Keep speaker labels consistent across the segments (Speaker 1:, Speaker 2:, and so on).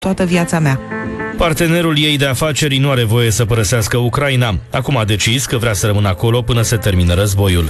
Speaker 1: toată viața mea.
Speaker 2: Partenerul ei de afaceri nu are voie să părăsească Ucraina. Acum a decis că vrea să rămână acolo până se termină războiul.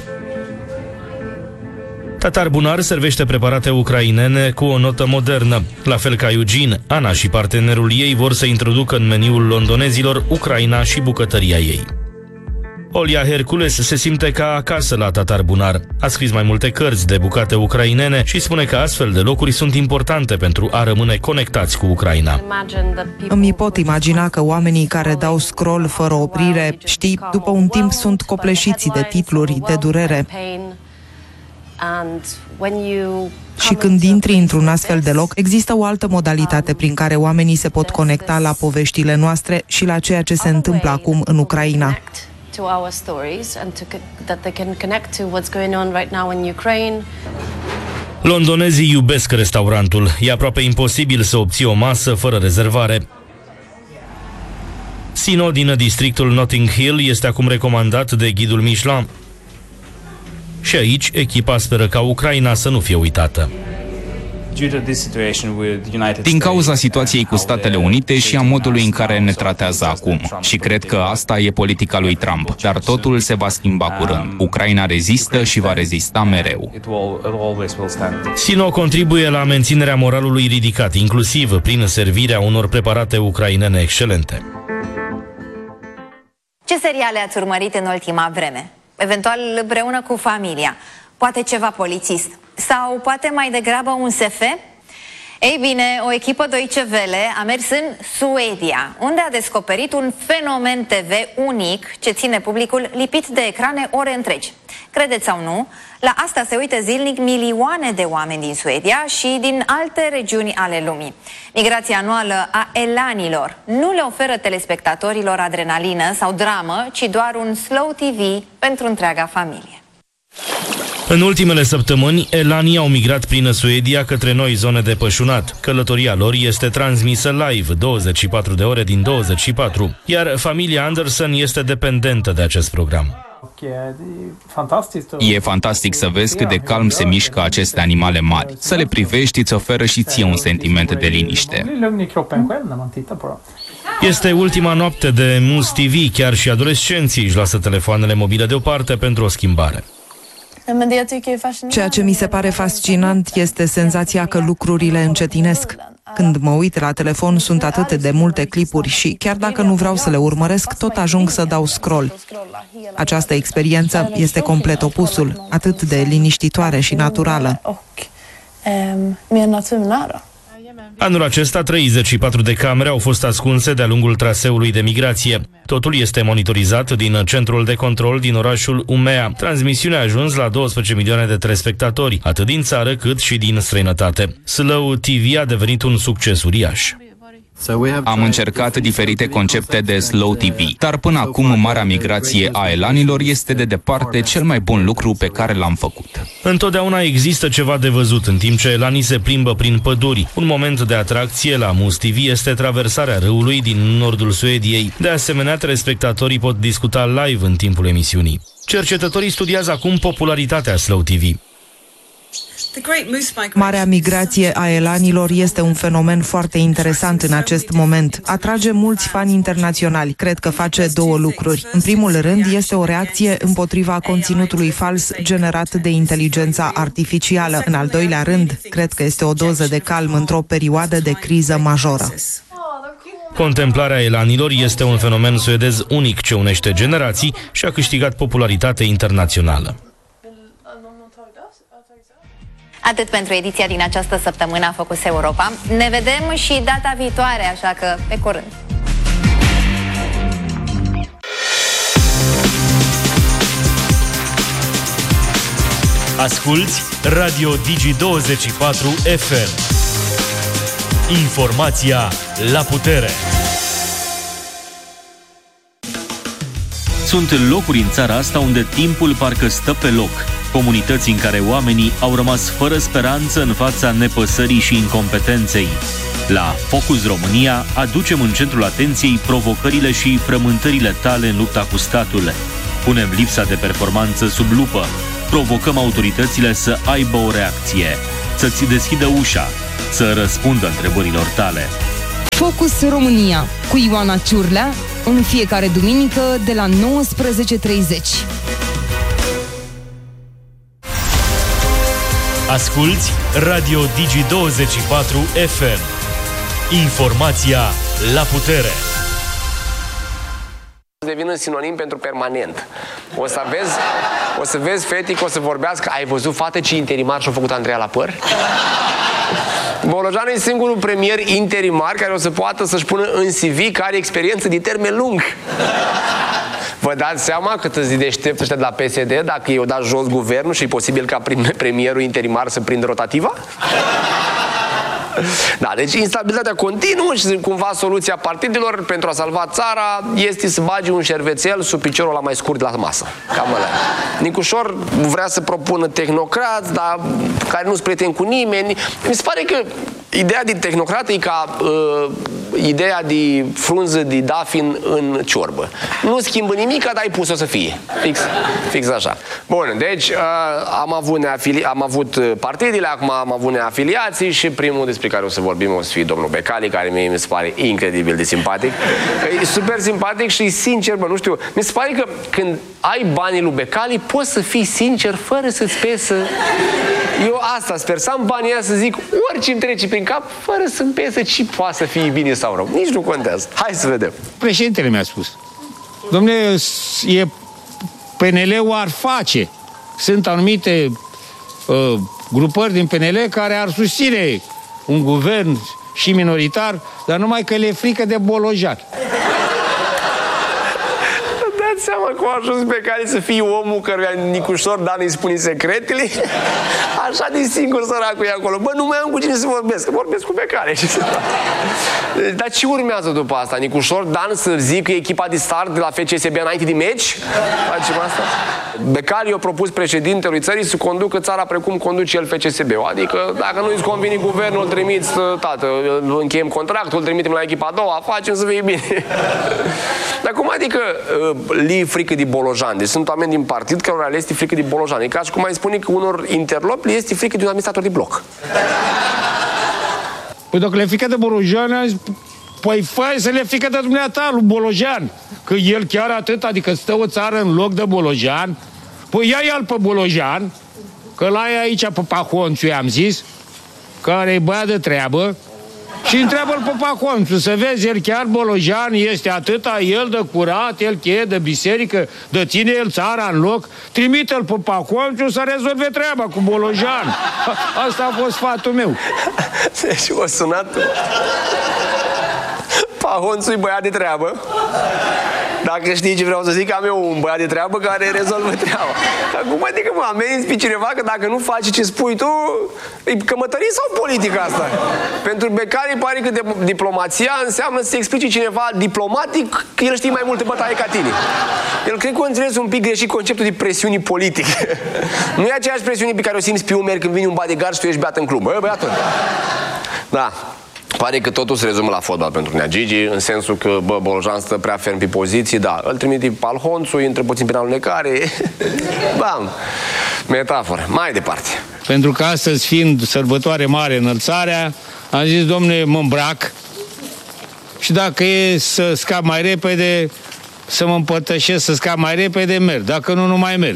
Speaker 2: Tatar Bunar servește preparate ucrainene cu o notă modernă. La fel ca Eugene, Ana și partenerul ei vor să introducă în meniul londonezilor Ucraina și bucătăria ei. Olia Hercules se simte ca acasă la Tatar Bunar. A scris mai multe cărți de bucate ucrainene și spune că astfel de locuri sunt importante pentru a rămâne conectați cu Ucraina.
Speaker 1: Îmi pot imagina că oamenii care dau scroll fără oprire, știi, după un timp sunt copleșiți de titluri, de durere. Și când intri într-un astfel de loc, există o altă modalitate prin care oamenii se pot conecta la poveștile noastre și la ceea ce se întâmplă acum în Ucraina.
Speaker 2: Londonezii iubesc restaurantul. E aproape imposibil să obții o masă fără rezervare. Sino din districtul Notting Hill este acum recomandat de ghidul Michelin. Și aici, echipa speră ca Ucraina să nu fie uitată.
Speaker 3: Din cauza situației cu Statele Unite și a modului în care ne tratează acum. Și cred că asta e politica lui Trump. Dar totul se va schimba curând. Ucraina rezistă și va rezista mereu.
Speaker 2: Sino contribuie la menținerea moralului ridicat, inclusiv prin servirea unor preparate ucrainene excelente.
Speaker 4: Ce seriale ați urmărit în ultima vreme? Eventual împreună cu familia. Poate ceva polițist. Sau poate mai degrabă un SF? Ei bine, o echipă Deutsche Welle a mers în Suedia, unde a descoperit un fenomen TV unic ce ține publicul lipit de ecrane ore întregi. Credeți sau nu, la asta se uită zilnic milioane de oameni din Suedia și din alte regiuni ale lumii. Migrația anuală a elanilor nu le oferă telespectatorilor adrenalină sau dramă, ci doar un slow TV pentru întreaga familie.
Speaker 2: În ultimele săptămâni, elanii au migrat prin Suedia către noi zone de pășunat. Călătoria lor este transmisă live, 24 de ore din 24, iar familia Anderson este dependentă de acest program.
Speaker 3: E fantastic să vezi cât de calm se mișcă aceste animale mari. Să le privești îți oferă și ție un sentiment de liniște.
Speaker 2: Este ultima noapte de Must TV, chiar și adolescenții își lasă telefoanele mobile deoparte pentru o schimbare.
Speaker 1: Ceea ce mi se pare fascinant este senzația că lucrurile încetinesc. Când mă uit la telefon sunt atât de multe clipuri și chiar dacă nu vreau să le urmăresc, tot ajung să dau scroll. Această experiență este complet opusul, atât de liniștitoare și naturală.
Speaker 2: Anul acesta, 34 de camere au fost ascunse de-a lungul traseului de migrație. Totul este monitorizat din centrul de control din orașul Umea. Transmisiunea a ajuns la 12 milioane de telespectatori, atât din țară cât și din străinătate. Slow TV a devenit un succes uriaș.
Speaker 3: Am încercat diferite concepte de Slow TV, dar până acum marea migrație a elanilor este de departe cel mai bun lucru pe care l-am făcut.
Speaker 2: Întotdeauna există ceva de văzut în timp ce elanii se plimbă prin păduri. Un moment de atracție la Must TV este traversarea râului din nordul Suediei. De asemenea, telespectatorii pot discuta live în timpul emisiunii. Cercetătorii studiază acum popularitatea Slow TV.
Speaker 1: Marea migrație a elanilor este un fenomen foarte interesant în acest moment. Atrage mulți fani internaționali. Cred că face două lucruri. În primul rând, este o reacție împotriva conținutului fals generat de inteligența artificială. În al doilea rând, cred că este o doză de calm într-o perioadă de criză majoră.
Speaker 2: Contemplarea elanilor este un fenomen suedez unic ce unește generații și a câștigat popularitate internațională.
Speaker 4: Atât pentru ediția din această săptămână a Focus Europa. Ne vedem și data viitoare, așa că pe curând!
Speaker 5: Asculți Radio Digi24 FM. Informația la putere. Sunt locuri în țara asta unde timpul parcă stă pe loc. Comunități în care oamenii au rămas fără speranță în fața nepăsării și incompetenței. La Focus România aducem în centrul atenției provocările și frământările tale în lupta cu statul. Punem lipsa de performanță sub lupă. Provocăm autoritățile să aibă o reacție, să-ți deschidă ușa, să răspundă întrebărilor tale.
Speaker 6: Focus România cu Ioana Ciurlea în fiecare duminică de la 19:30.
Speaker 7: Asculți Radio Digi24 FM. Informația la putere.
Speaker 8: Devină sinonim pentru permanent. O să vezi fete că o să vorbească. Ai văzut, fată, ce interimar și-a făcut Andreea la păr? Bolojan e singurul premier interimar care o să poată să-și pună în CV că are experiență de termen lung. Vă dați seama cât îți deștept ăștia de la PSD dacă i-au dat jos guvernul și e posibil ca premierul interimar să prindă rotativa? Da, deci instabilitatea continuă și cumva soluția partidelor pentru a salva țara este să bagi un șervețel sub piciorul ăla mai scurt de la masă. Cam ăla. Nicușor vrea să propună tehnocrați, dar care nu-s prieteni cu nimeni. Mi se pare că ideea de tehnocrat e ca ideea de frunză de dafin în ciorbă. Nu schimbă nimic, dar ai pus-o să fie. Fix așa. Bun, deci am avut partidele, acum am avut neafiliații și primul despre care o să vorbim o să fie domnul Becali, care mie mi se pare incredibil de simpatic. E super simpatic și sincer, bă, nu știu, mi se pare că când ai banii lui Becali, poți să fii sincer fără să-ți pesă. Eu asta sper, să am banii aia să zic orice îmi trece prin cap, fără să-mi pesă ce poate să fie bine sau rău. Nici nu contează. Hai să vedem.
Speaker 9: Președintele mi-a spus: dom'le, PNL-ul ar face. Sunt anumite grupări din PNL care ar susține un guvern și minoritar, dar numai că le e frică de Bolojan.
Speaker 8: Dați seama cum a ajuns pe care să fie omul căruia Nicușor Dan îi spune secretele? Așa de singur săracul e acolo. Bă, nu mai am cu cine să vorbesc, că vorbesc cu Becali. Dar ce urmează după asta? Nicușor Dan să zică echipa de start de la FCSB înainte de meci? Facem asta? Becali a propus președintelui țării să conducă țara precum conduce el FCSB-ul. Adică dacă nu îți convine guvernul, îl trimiți, tată, încheiem contractul, îl trimitem la echipa a doua, facem să fie bine. Dar cum adică li frică de Bolojan? Deci sunt oameni din partid cărora le este frică de Bolojan. E ca și cum ai spune că unor interlopi le este frică de un administrator de bloc.
Speaker 9: Păi dacă le frică de Bolojan, păi fai să le frică de dumneata lui Bolojan. Că el chiar atât, adică stă o țară în loc de Bolojan. Păi ia-l pe Bolojan, că l-ai aici pe Pahonțu, i-am zis, care e băiat de treabă, și întreabă-l pe Pahonțu, să vezi, el chiar Bolojan este atâta, el de curat, el cheie de biserică, de ține el țara în loc, trimite-l pe Pahonțu să rezolve treaba cu Bolojan. Asta a fost sfatul meu.
Speaker 8: Deci o sunat Pahonțu-i băiat de treabă. Dacă știi ce vreau să zic, am eu un băiat de treabă care rezolvă treaba. Acum adică mă amenzi pe cineva că dacă nu faci ce spui tu, e cămătărie sau politica asta? Pentru Becali pare că diplomația înseamnă să-ți explice cineva diplomatic că el știe mai multe bătaie ca tine. El cred că a înțeles un pic greșit conceptul de presiuni politice. Nu e aceeași presiune pe care o simți pe umeri când vine un bodyguard și tu ești beat în club. Bă, băiatul. Da. Pare că totul se rezumă la fotbal pentru Nea Gigi, în sensul că, bă, Bolojan stă prea ferm pe poziții, da, îl trimite pe Alhonțu, intră puțin pe alunecare. Bam, metaforă. Mai departe.
Speaker 9: Pentru că astăzi, fiind sărbătoare mare, înălțarea, am zis, domne, mă îmbrac și dacă e să scap mai repede, să mă împărtășesc, să scap mai repede, merg. Dacă nu, nu mai merg.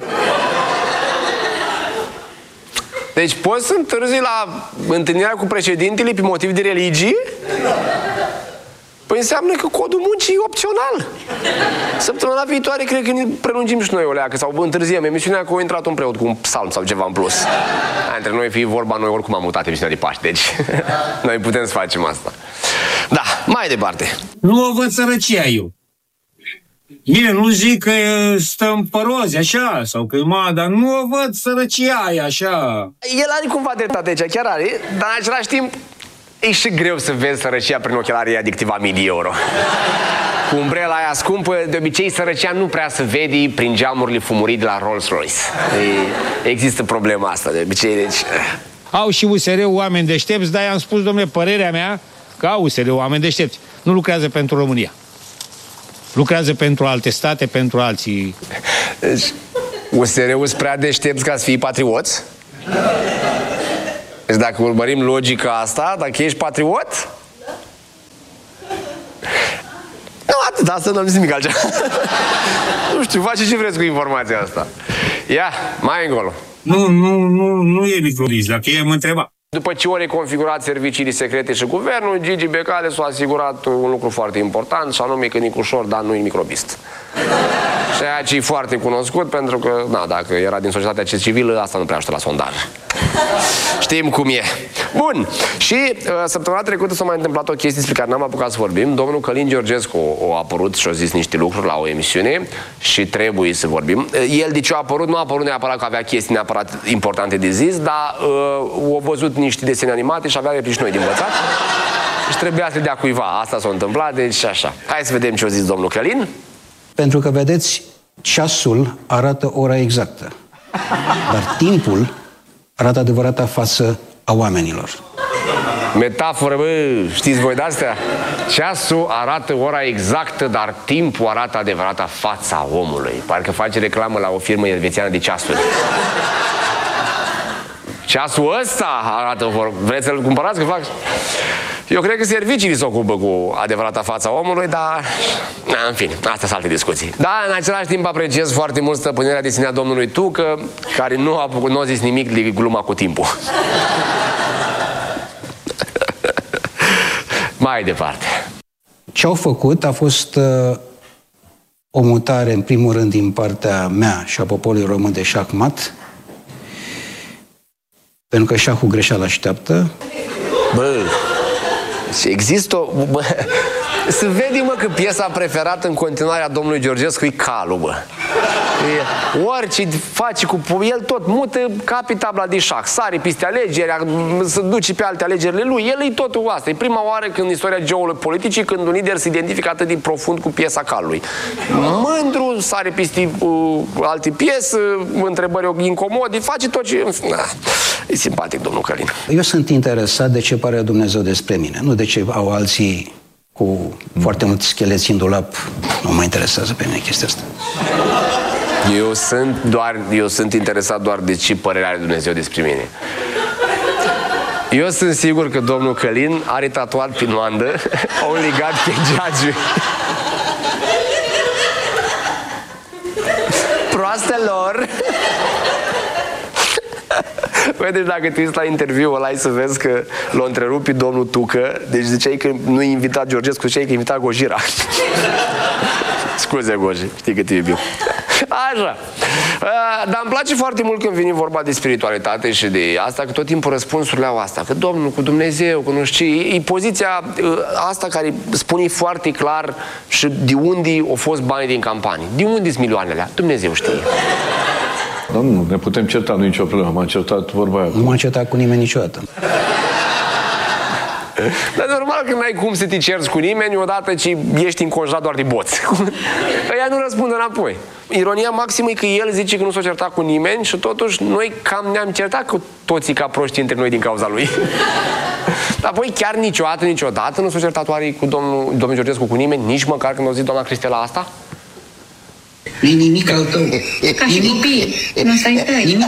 Speaker 8: Deci poți să întârzi la întâlnirea cu președintele pe motiv de religie? Păi înseamnă că codul muncii e opțional. Săptămâna viitoare cred că ne prelungim și noi o leacă sau întârziem emisiunea că a intrat un preot cu un psalm sau ceva în plus. Între noi fie vorba, noi oricum am mutat emisiunea de Paște, deci noi putem să facem asta. Da, mai departe.
Speaker 9: Nu o văd sărăcia eu. Bine, nu zic că stăm pe roze, așa, sau că dar nu o văd sărăcia aia, așa.
Speaker 8: El are cumva dreptate aici, chiar are, dar în același timp e și greu să vezi sărăcia prin ochelarii adictiva 1000 de euro. Cu umbrela aia scumpă, de obicei sărăcia nu prea se vede prin geamurile fumurii de la Rolls-Royce. Există problema asta, de obicei, deci...
Speaker 9: Au și USR-ul oameni deștepți, dar i-am spus, domnule, părerea mea, că au USR-ul oameni deștepți. Nu lucrează pentru România. Lucrează pentru alte state, pentru alții.
Speaker 8: Deci, USR-ul sunt prea deștepți ca să fii patrioți? Deci dacă urmărim logica asta, dacă ești patriot, Nu, atât, asta nu am zis nimic altceva. Nu știu, faceți ce vreți cu informația asta. Ia, mai încolo.
Speaker 10: Nu e microbist, dacă ei mă întreba.
Speaker 8: După ce au reconfigurat serviciile secrete și guvernul, Gigi Becali s-a asigurat un lucru foarte important, și anume că Nicușor Dan nu e microbist. Ceea ce e foarte cunoscut, pentru că, dacă era din societatea civilă, asta nu prea ajută la sondaj. Știm cum e. Bun. Și săptămâna trecută s-a mai întâmplat o chestie despre care n-am apucat să vorbim. Domnul Călin Georgescu a apărut și a zis niște lucruri la o emisiune și trebuie să vorbim. El de ce a apărut? Nu a apărut neapărat că avea chestii neapărat importante de zis, dar au văzut niște desene animate și avea replici noi de învățat. Și trebuia să le dea cuiva. Asta s-a întâmplat, deci așa. Hai să vedem ce a zis domnul Călin.
Speaker 11: Pentru că, vedeți, ceasul arată ora exactă, dar timpul arată adevărata față a oamenilor.
Speaker 8: Metaforă, bă, știți voi de-astea? Ceasul arată ora exactă, dar timpul arată adevărata fața omului. Parcă face reclamă la o firmă elvețiană de ceasuri. Ceasul ăsta arată, vreți să-l cumpărați? Că fac... Eu cred că serviciile se ocupă cu adevărata fața omului, dar... în fine, astea sunt alte discuții. Dar, în același timp, apreciez foarte mult stăpânirea de sine a domnului Tucă, care nu a zis nimic de gluma cu timpul. Mai departe.
Speaker 11: Ce au făcut a fost o mutare, în primul rând, din partea mea și a poporului român de șahmat, pentru că șahul greșeală așteaptă.
Speaker 8: Bă, există o... Bă, se vede, mă, că piesa preferată în continuare a domnului Georgescu e calul, bă. Orice face cu el, tot mută capi tabla de șah, sare peste alegeri, se duce pe alte alegerile lui, el e totul asta. E prima oară când în istoria geopoliticii când un lider se identifică atât de profund cu piesa calului. Mândru, sare peste alte piese, întrebări incomode, face tot ce... E simpatic, domnul Călin.
Speaker 11: Eu sunt interesat de ce pare Dumnezeu despre mine, nu de ce au alții cu foarte mulți scheleți în dulap. Nu mă interesează pe mine chestia asta.
Speaker 8: Eu sunt interesat doar de ce părere are Dumnezeu despre mine. Eu sunt sigur că domnul Călin are tatuat pe noandă un legat pe Geagiu. Proastelor! Băi, deci dacă te uiți la interviul ăla, ai să vezi că l-a întrerupt pe domnul Tucă. Deci ziceai că nu-i invitat Georgescu, ziceai că i-a invitat Gojira. Scuze, Goji, știi că te iubim. Așa. Dar îmi place foarte mult când vine vorba de spiritualitate și de asta, că tot timpul răspunsurile au asta. Că Domnul cu Dumnezeu, că nu știu, e poziția asta care spune foarte clar și de unde au fost banii din campanii. De unde sunt milioanele? Dumnezeu știe.
Speaker 12: Domnul, ne putem certa, nu e nicio problemă. M-am certat vorba aia.
Speaker 11: Nu m-am certat cu nimeni niciodată.
Speaker 8: Dar normal că n-ai cum să te cerți cu nimeni odată ce ești înconjurat doar de boți. Ăia nu răspund înapoi. Ironia maximă e că el zice că nu s-a certat cu nimeni și totuși noi cam ne-am certat cu toții ca proști între noi din cauza lui. Dar apoi chiar niciodată nu s-a certat oare cu domnul Georgescu cu nimeni, nici măcar când a zis doamna Cristela asta?
Speaker 11: Nu-i nimic al tău.
Speaker 13: Ca și copii. Nu stai tăi.
Speaker 11: Nimic.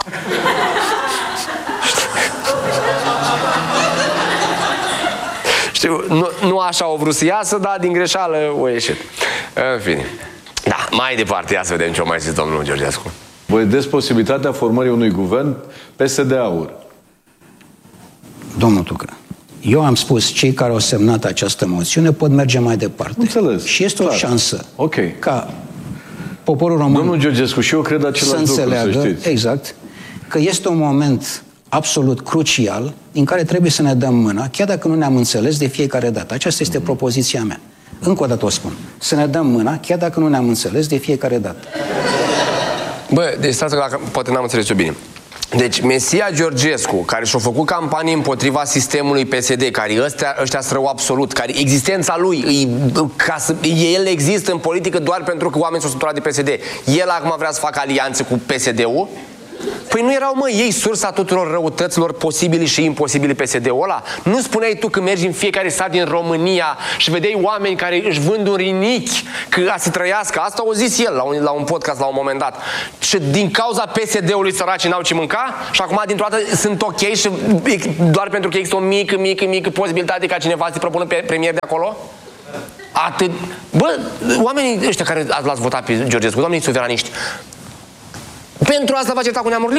Speaker 8: Știu, nu așa au vrut să iasă, dar din greșeală o ieșit. În fine. Da, mai departe, ia să vedem ce o mai zis domnul Georgescu.
Speaker 12: Vă vedeți posibilitatea formării unui guvern PSD-AUR?
Speaker 11: Domnul Tucă, eu am spus, cei care au semnat această moțiune pot merge mai departe.
Speaker 12: Înțeles.
Speaker 11: Și este o șansă ca poporul român,
Speaker 12: domnul Georgescu, și eu cred același lucru, să
Speaker 11: înțeleagă, exact, că este un moment absolut crucial în care trebuie să ne dăm mâna, chiar dacă nu ne-am înțeles de fiecare dată. Aceasta este propoziția mea. Încă o dată o spun. Să ne dăm mâna, chiar dacă nu ne-am înțeles de fiecare dată.
Speaker 8: Bă, deci stați că poate n-am înțeles eu bine. Deci Mesia Georgescu, care și-a făcut campanie împotriva sistemului PSD, care ăștia strău absolut, care existența lui, el există în politică doar pentru că oamenii s-au săturat de PSD. El acum vrea să facă alianțe cu PSD-ul? Păi nu erau, mă, ei sursa tuturor răutăților posibili și imposibili PSD-ul ăla? Nu spuneai tu că mergi în fiecare sat din România și vedeai oameni care își vând un rinichi ca să trăiască? Asta o zis el la un podcast la un moment dat. Și din cauza PSD-ului săracii n-au ce mânca și acum dintr-o dată sunt ok și doar pentru că există o mică posibilitate ca cineva să-i propună premier de acolo? atât... Bă, oamenii ăștia care l-ați votat pe Georgescu, doamnei suveraniști, pentru asta v-ați certat cu neamurile?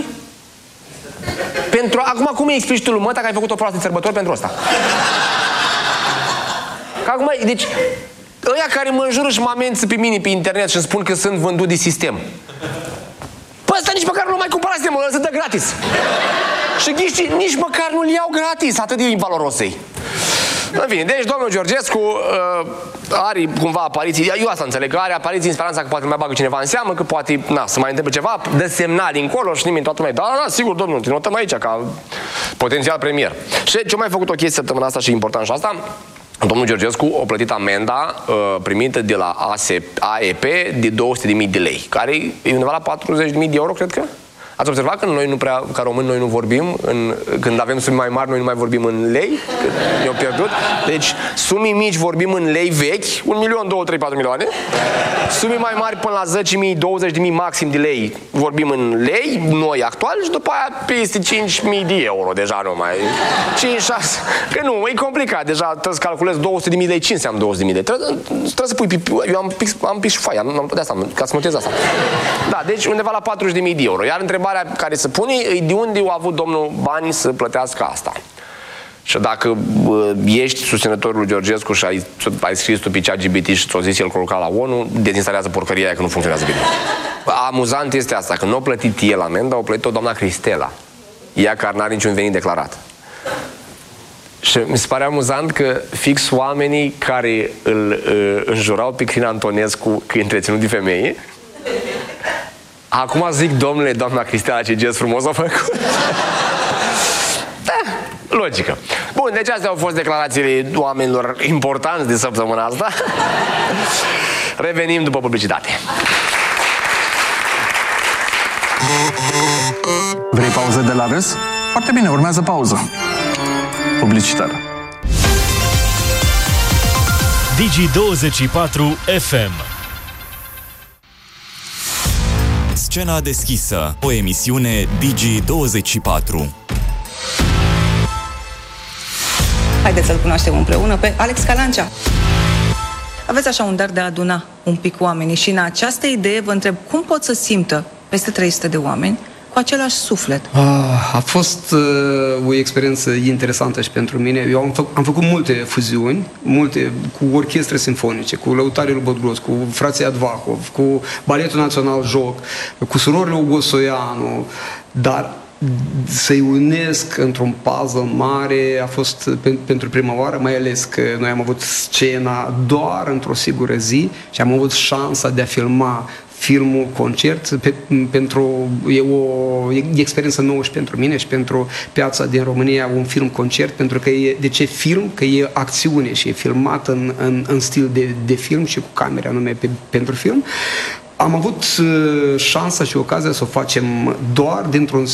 Speaker 8: Acum, cum îi explici tu lui măta că ai făcut o proastă sărbători pentru asta? Că acum, deci, ăia care mă înjură și mă amenință pe mine pe internet și îmi spun că sunt vândut de sistem. Păi ăsta nici măcar nu mai cumpăra sistemul, ăla se dă gratis. Și ghiști, nici măcar nu-l iau gratis, atât de invaloros ei. În fine, deci domnul Georgescu are cumva apariții, eu asta înțeleg, că are apariții în speranța că poate mai bagă cineva în seamă, că poate, să mai întâmple ceva, dă semnali încolo și nimeni, toată lumea, da, sigur, domnul, te notăm aici ca potențial premier. Și ce-a mai făcut o chestie săptămâna asta și important și asta, domnul Georgescu a plătit amenda primită de la AEP de 200.000 de lei, care e undeva la 40.000 de euro, cred că? Ați observat că noi nu prea, ca români, noi nu vorbim, când avem sume mai mari, noi nu mai vorbim în lei, că ne-au pierdut. Deci, sume mici vorbim în lei vechi, 1 milion, 2, 3, 4 milioane. Sume mai mari până la 10.000, 20.000 maxim de lei vorbim în lei, noi actual, și după aia peste 5.000 de euro, deja nu mai... 5-6... Că nu, e complicat, deja trebuie să calculezi 200.000 de lei, ce înseamnă 200.000 de lei? Trebuie să pui... Eu am pix foaia, de asta, ca să notez asta. Da, deci undeva la 40.000 de euro. Iar întrebarea care se pune e de unde a avut domnul bani să plătească asta. Și dacă ești susținătorul lui Georgescu și ai scris tu pe ChatGPT și ți-o zis el că lucra la ONU, dezinstalează porcăria aia că nu funcționează bine. Amuzant este asta, că nu a plătit el amenda, a plătit-o doamna Cristela. Ea care n-are niciun venit declarat. Și mi se pare amuzant că fix oamenii care îl înjurau pe Crin Antonescu că e întreținut de femeie, acum zic, domnule, doamna Cristela, ce gest frumos a făcut. Da, logică. Bun, deci astea au fost declarațiile oamenilor importanți de săptămâna asta. Revenim după publicitate.
Speaker 14: Vrei pauză de la râs? Foarte bine, urmează pauză publicitară.
Speaker 7: Digi24 FM.
Speaker 15: Scena deschisă, o emisiune Digi24.
Speaker 16: Haideți să-l cunoaștem împreună pe Alex Calancea. Aveți așa un dar de a aduna un pic oamenii și în această idee vă întreb cum pot să simtă peste 300 de oameni cu același suflet?
Speaker 17: A fost o experiență interesantă și pentru mine. Eu am făcut multe fuziuni, multe cu orchestre simfonice, cu Lăutarii lui Bădgros, cu frații Advahov, cu Baletul Național Joc, cu surorile Ugosoianu, dar să-i unesc într-un puzzle mare a fost pentru prima oară, mai ales că noi am avut scena doar într-o sigură zi și am avut șansa de a filma filmul, concert, e o experiență nouă și pentru mine și pentru piața din România, un film-concert, pentru că de ce film? Că e acțiune și e filmat în stil de film și cu camera anume pentru film. Am avut șansa și ocazia să o facem doar dintr-un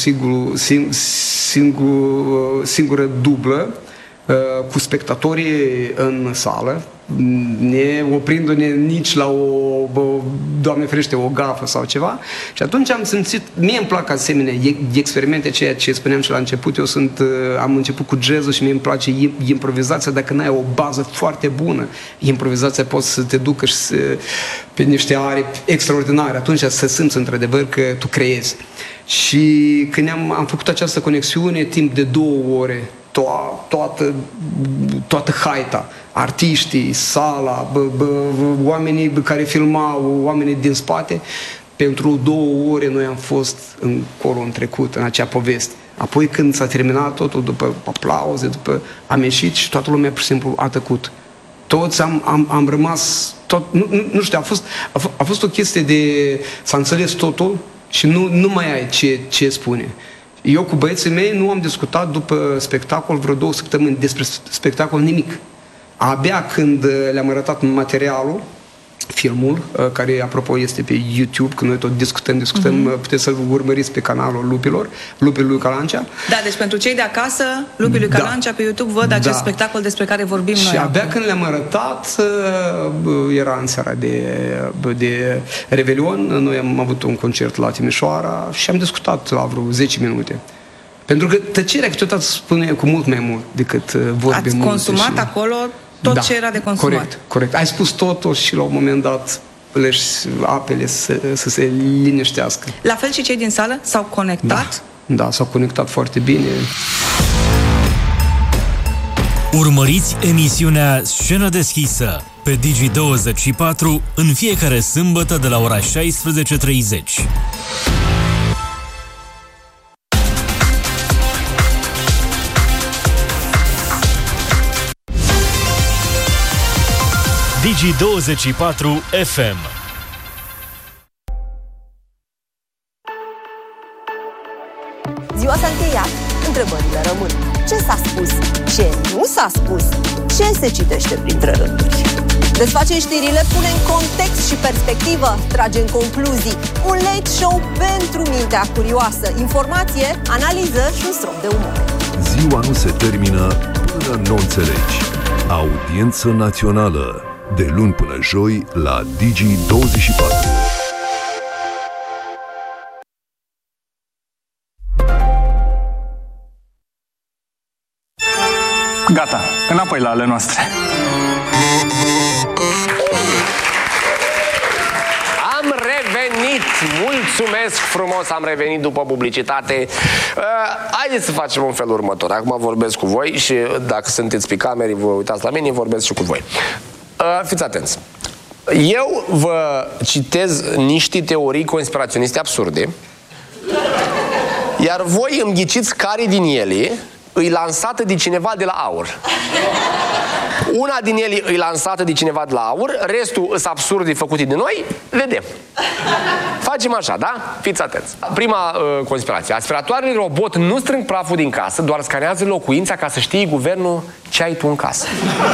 Speaker 17: singură dublă, cu spectatorii în sală, ne oprindu-ne nici la Doamne ferește, o gafă sau ceva. Și atunci am simțit, mie îmi plac asemenea experimente, ceea ce spuneam și la început, am început cu jazz-ul și mie îmi place improvizația, dacă n-ai o bază foarte bună, improvizația poți să te ducă și pe niște aripi extraordinare, atunci să simți într-adevăr că tu creezi. Și când am făcut această conexiune, timp de 2 ore, toată haita, artiștii, sala, oamenii care filmau, oamenii din spate, pentru 2 ore noi am fost încolo în trecut, în acea poveste. Apoi când s-a terminat totul, după aplauze, am ieșit și toată lumea pur și simplu a tăcut. Toți am rămas, nu știu, a fost o chestie de s-a înțeles totul și nu mai ai ce spune. Eu cu băieții mei nu am discutat după spectacol vreo 2 săptămâni despre spectacol nimic. Abia când le-am arătat materialul, filmul, care apropo este pe YouTube, când noi tot discutăm, puteți să-l urmăriți pe canalul Lupii lui Calancea. Da,
Speaker 16: deci pentru cei de acasă, Lupii lui Calancea pe YouTube văd acest spectacol despre care vorbim noi.
Speaker 17: Și abia când le-am arătat, era în seara de Revelion, noi am avut un concert la Timișoara și am discutat la vreo 10 minute. Pentru că tăcerea câteodată spune cu mult mai mult decât vorbe multe.
Speaker 16: Ați consumat acolo tot ce era de consumat.
Speaker 17: Corect. Ai spus totul și la un moment dat lăși apele să se liniștească.
Speaker 16: La fel și cei din sală s-au conectat?
Speaker 17: Da, s-au conectat foarte bine.
Speaker 7: Urmăriți emisiunea Scenă deschisă pe Digi24 în fiecare sâmbătă de la ora 16:30. Digi24 FM.
Speaker 18: Ziua s-a încheiat, întrebările rămân. Ce s-a spus? Ce nu s-a spus? Ce se citește printre rânduri? Desfacem știrile, punem context și perspectivă, tragem concluzii. Un late show pentru mintea curioasă. Informație, analiză și un strop de umor.
Speaker 19: Ziua nu se termină până nu înțelegi. Audiență națională. De luni până joi la Digi24.
Speaker 14: Gata, înapoi la ale noastre.
Speaker 8: Am revenit! Mulțumesc frumos, am revenit după publicitate. Haideți să facem un fel următor. Acum vorbesc cu voi și dacă sunteți pe camere, vă uitați la mine, vorbesc și cu voi. Fiți atenți. Eu vă citez niște teorii conspiraționiste absurde, iar voi îmi ghiciți care din ele îi lansată de cineva de la AUR. Una din ele îi lansată de cineva de la AUR, restul sunt absurde făcute de noi, vedem. Facem așa, da? Fiți atenți. Prima conspirație. Aspiratoarele robot nu strâng praful din casă, doar scanează locuința ca să știe guvernul ce ai tu în casă.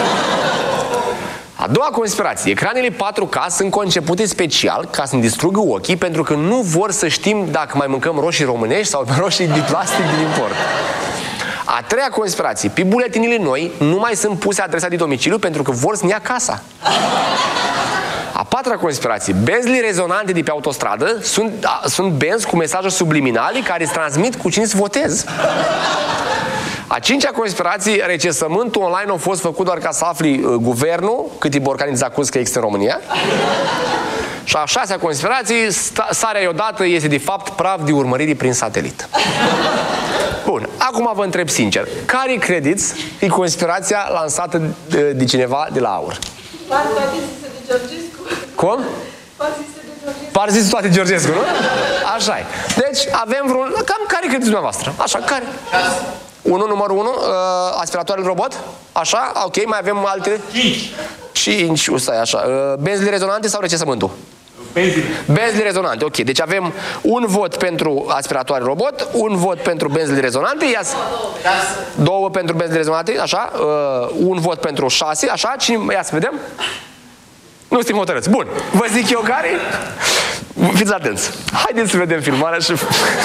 Speaker 8: A doua conspirație. Ecranele 4K sunt concepute special ca să-mi distrugă ochii, pentru că nu vor să știm dacă mai mâncăm roșii românești sau roșii de plastic din import. A treia conspirație. Pe buletinile noi nu mai sunt puse adresa de domiciliu pentru că vor să-mi ia casa. A patra conspirație. Benzile rezonante de pe autostradă sunt benzi cu mesaje subliminale care îți transmit cu cine să votezi. A cincea conspirație, recensământul online a fost făcut doar ca să afli guvernul câte borcani îți acuz că există în România. Și a șasea conspirație, sarea iodată este de fapt praf de urmărire prin satelit. Bun, acum vă întreb sincer, care credeți e conspirația lansată de cineva de la AUR?
Speaker 13: Partizise de Georgescu.
Speaker 8: Cum?
Speaker 13: Partizise de Georgescu.
Speaker 8: Partizise toate Georgescu, nu? Așa e. Deci avem vreun... Cam care credeți dumneavoastră? Așa, care? Numărul 1, aspiratoarele robot? Așa, ok, mai avem alte? 5, stai așa. Benzile rezonante sau recensământul? Benzile rezonante, ok. Deci avem un vot pentru aspiratoare robot, un vot pentru benzile rezonante, două pentru benzile rezonante, așa, un vot pentru 6, așa, cine, ia să vedem. Nu suntem hotărâți. Bun, vă zic eu care? Fiți atenți. Haideți să vedem filmarea și...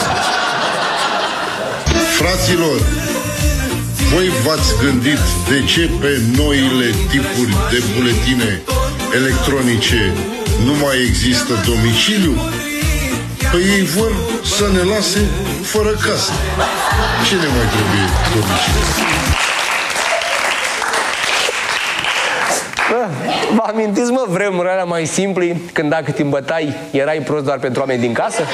Speaker 20: Fraților, voi v-ați gândit de ce pe noile tipuri de buletine electronice nu mai există domiciliu? Păi ei vor să ne lase fără casă. Ce ne mai trebuie domiciliu?
Speaker 8: Vă amintiți, mă, vremurile alea mai simple, când dacă te îmbătai, erai prost doar pentru oameni din casă?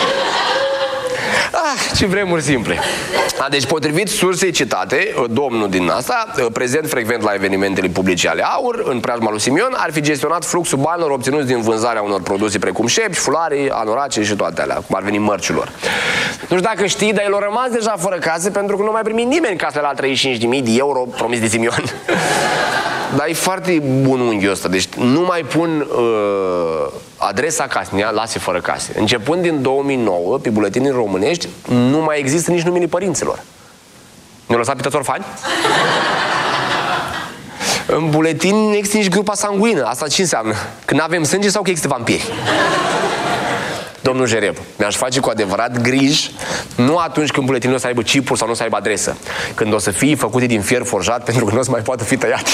Speaker 8: Ce vremuri simple. Deci, potrivit sursei citate, domnul din asta, prezent frecvent la evenimentele publice ale AUR, în preajma lui Simion, ar fi gestionat fluxul banilor obținuți din vânzarea unor produse precum șepci, fulare, anorace și toate alea, cum ar veni mărcilor. Nu știu dacă știi, dar el a rămas deja fără casă pentru că nu mai primi nimeni casele la 35.000 de euro promis de Simion. Dar e foarte bun unghiul ăsta. Deci nu mai pun adresa casei, lase fără case. Începând din 2009, pe buletinii românești, nu mai există nici numele părinților. Ne-au lăsat pe toți orfani? În buletin nu există nici grupa sanguină. Asta ce înseamnă? Că nu avem sânge sau că există vampiri? Domnul Jereb, mi-aș face cu adevărat griji, nu atunci când buletinul o să aibă chipuri sau nu o să aibă adresă, când o să fie făcute din fier forjat pentru că nu o să mai poată fi tăiat.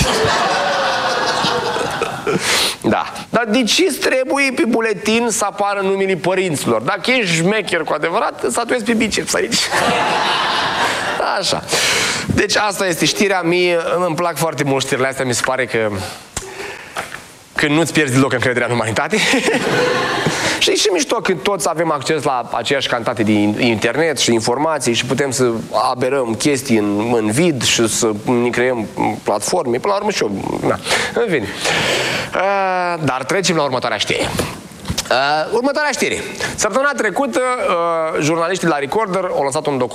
Speaker 8: Da. Dar de ce trebuie pe buletin să apară numele părinților? Dacă ești șmecher cu adevărat, să atuiezi pe biceps aici. Așa. Deci asta este știrea. Mie îmi plac foarte mult știrile astea. Mi se pare că nu-ți pierzi deloc încrederea în umanitate. Și e și mișto când toți avem acces la aceeași cantitate de internet și informații și putem să aberăm chestii în vid și să ne creăm platforme. Până la urmă și eu. Na. În fine. Dar trecem la următoarea știre. Următoarea știre. Săptămâna trecută, jurnaliștii la Recorder au lansat un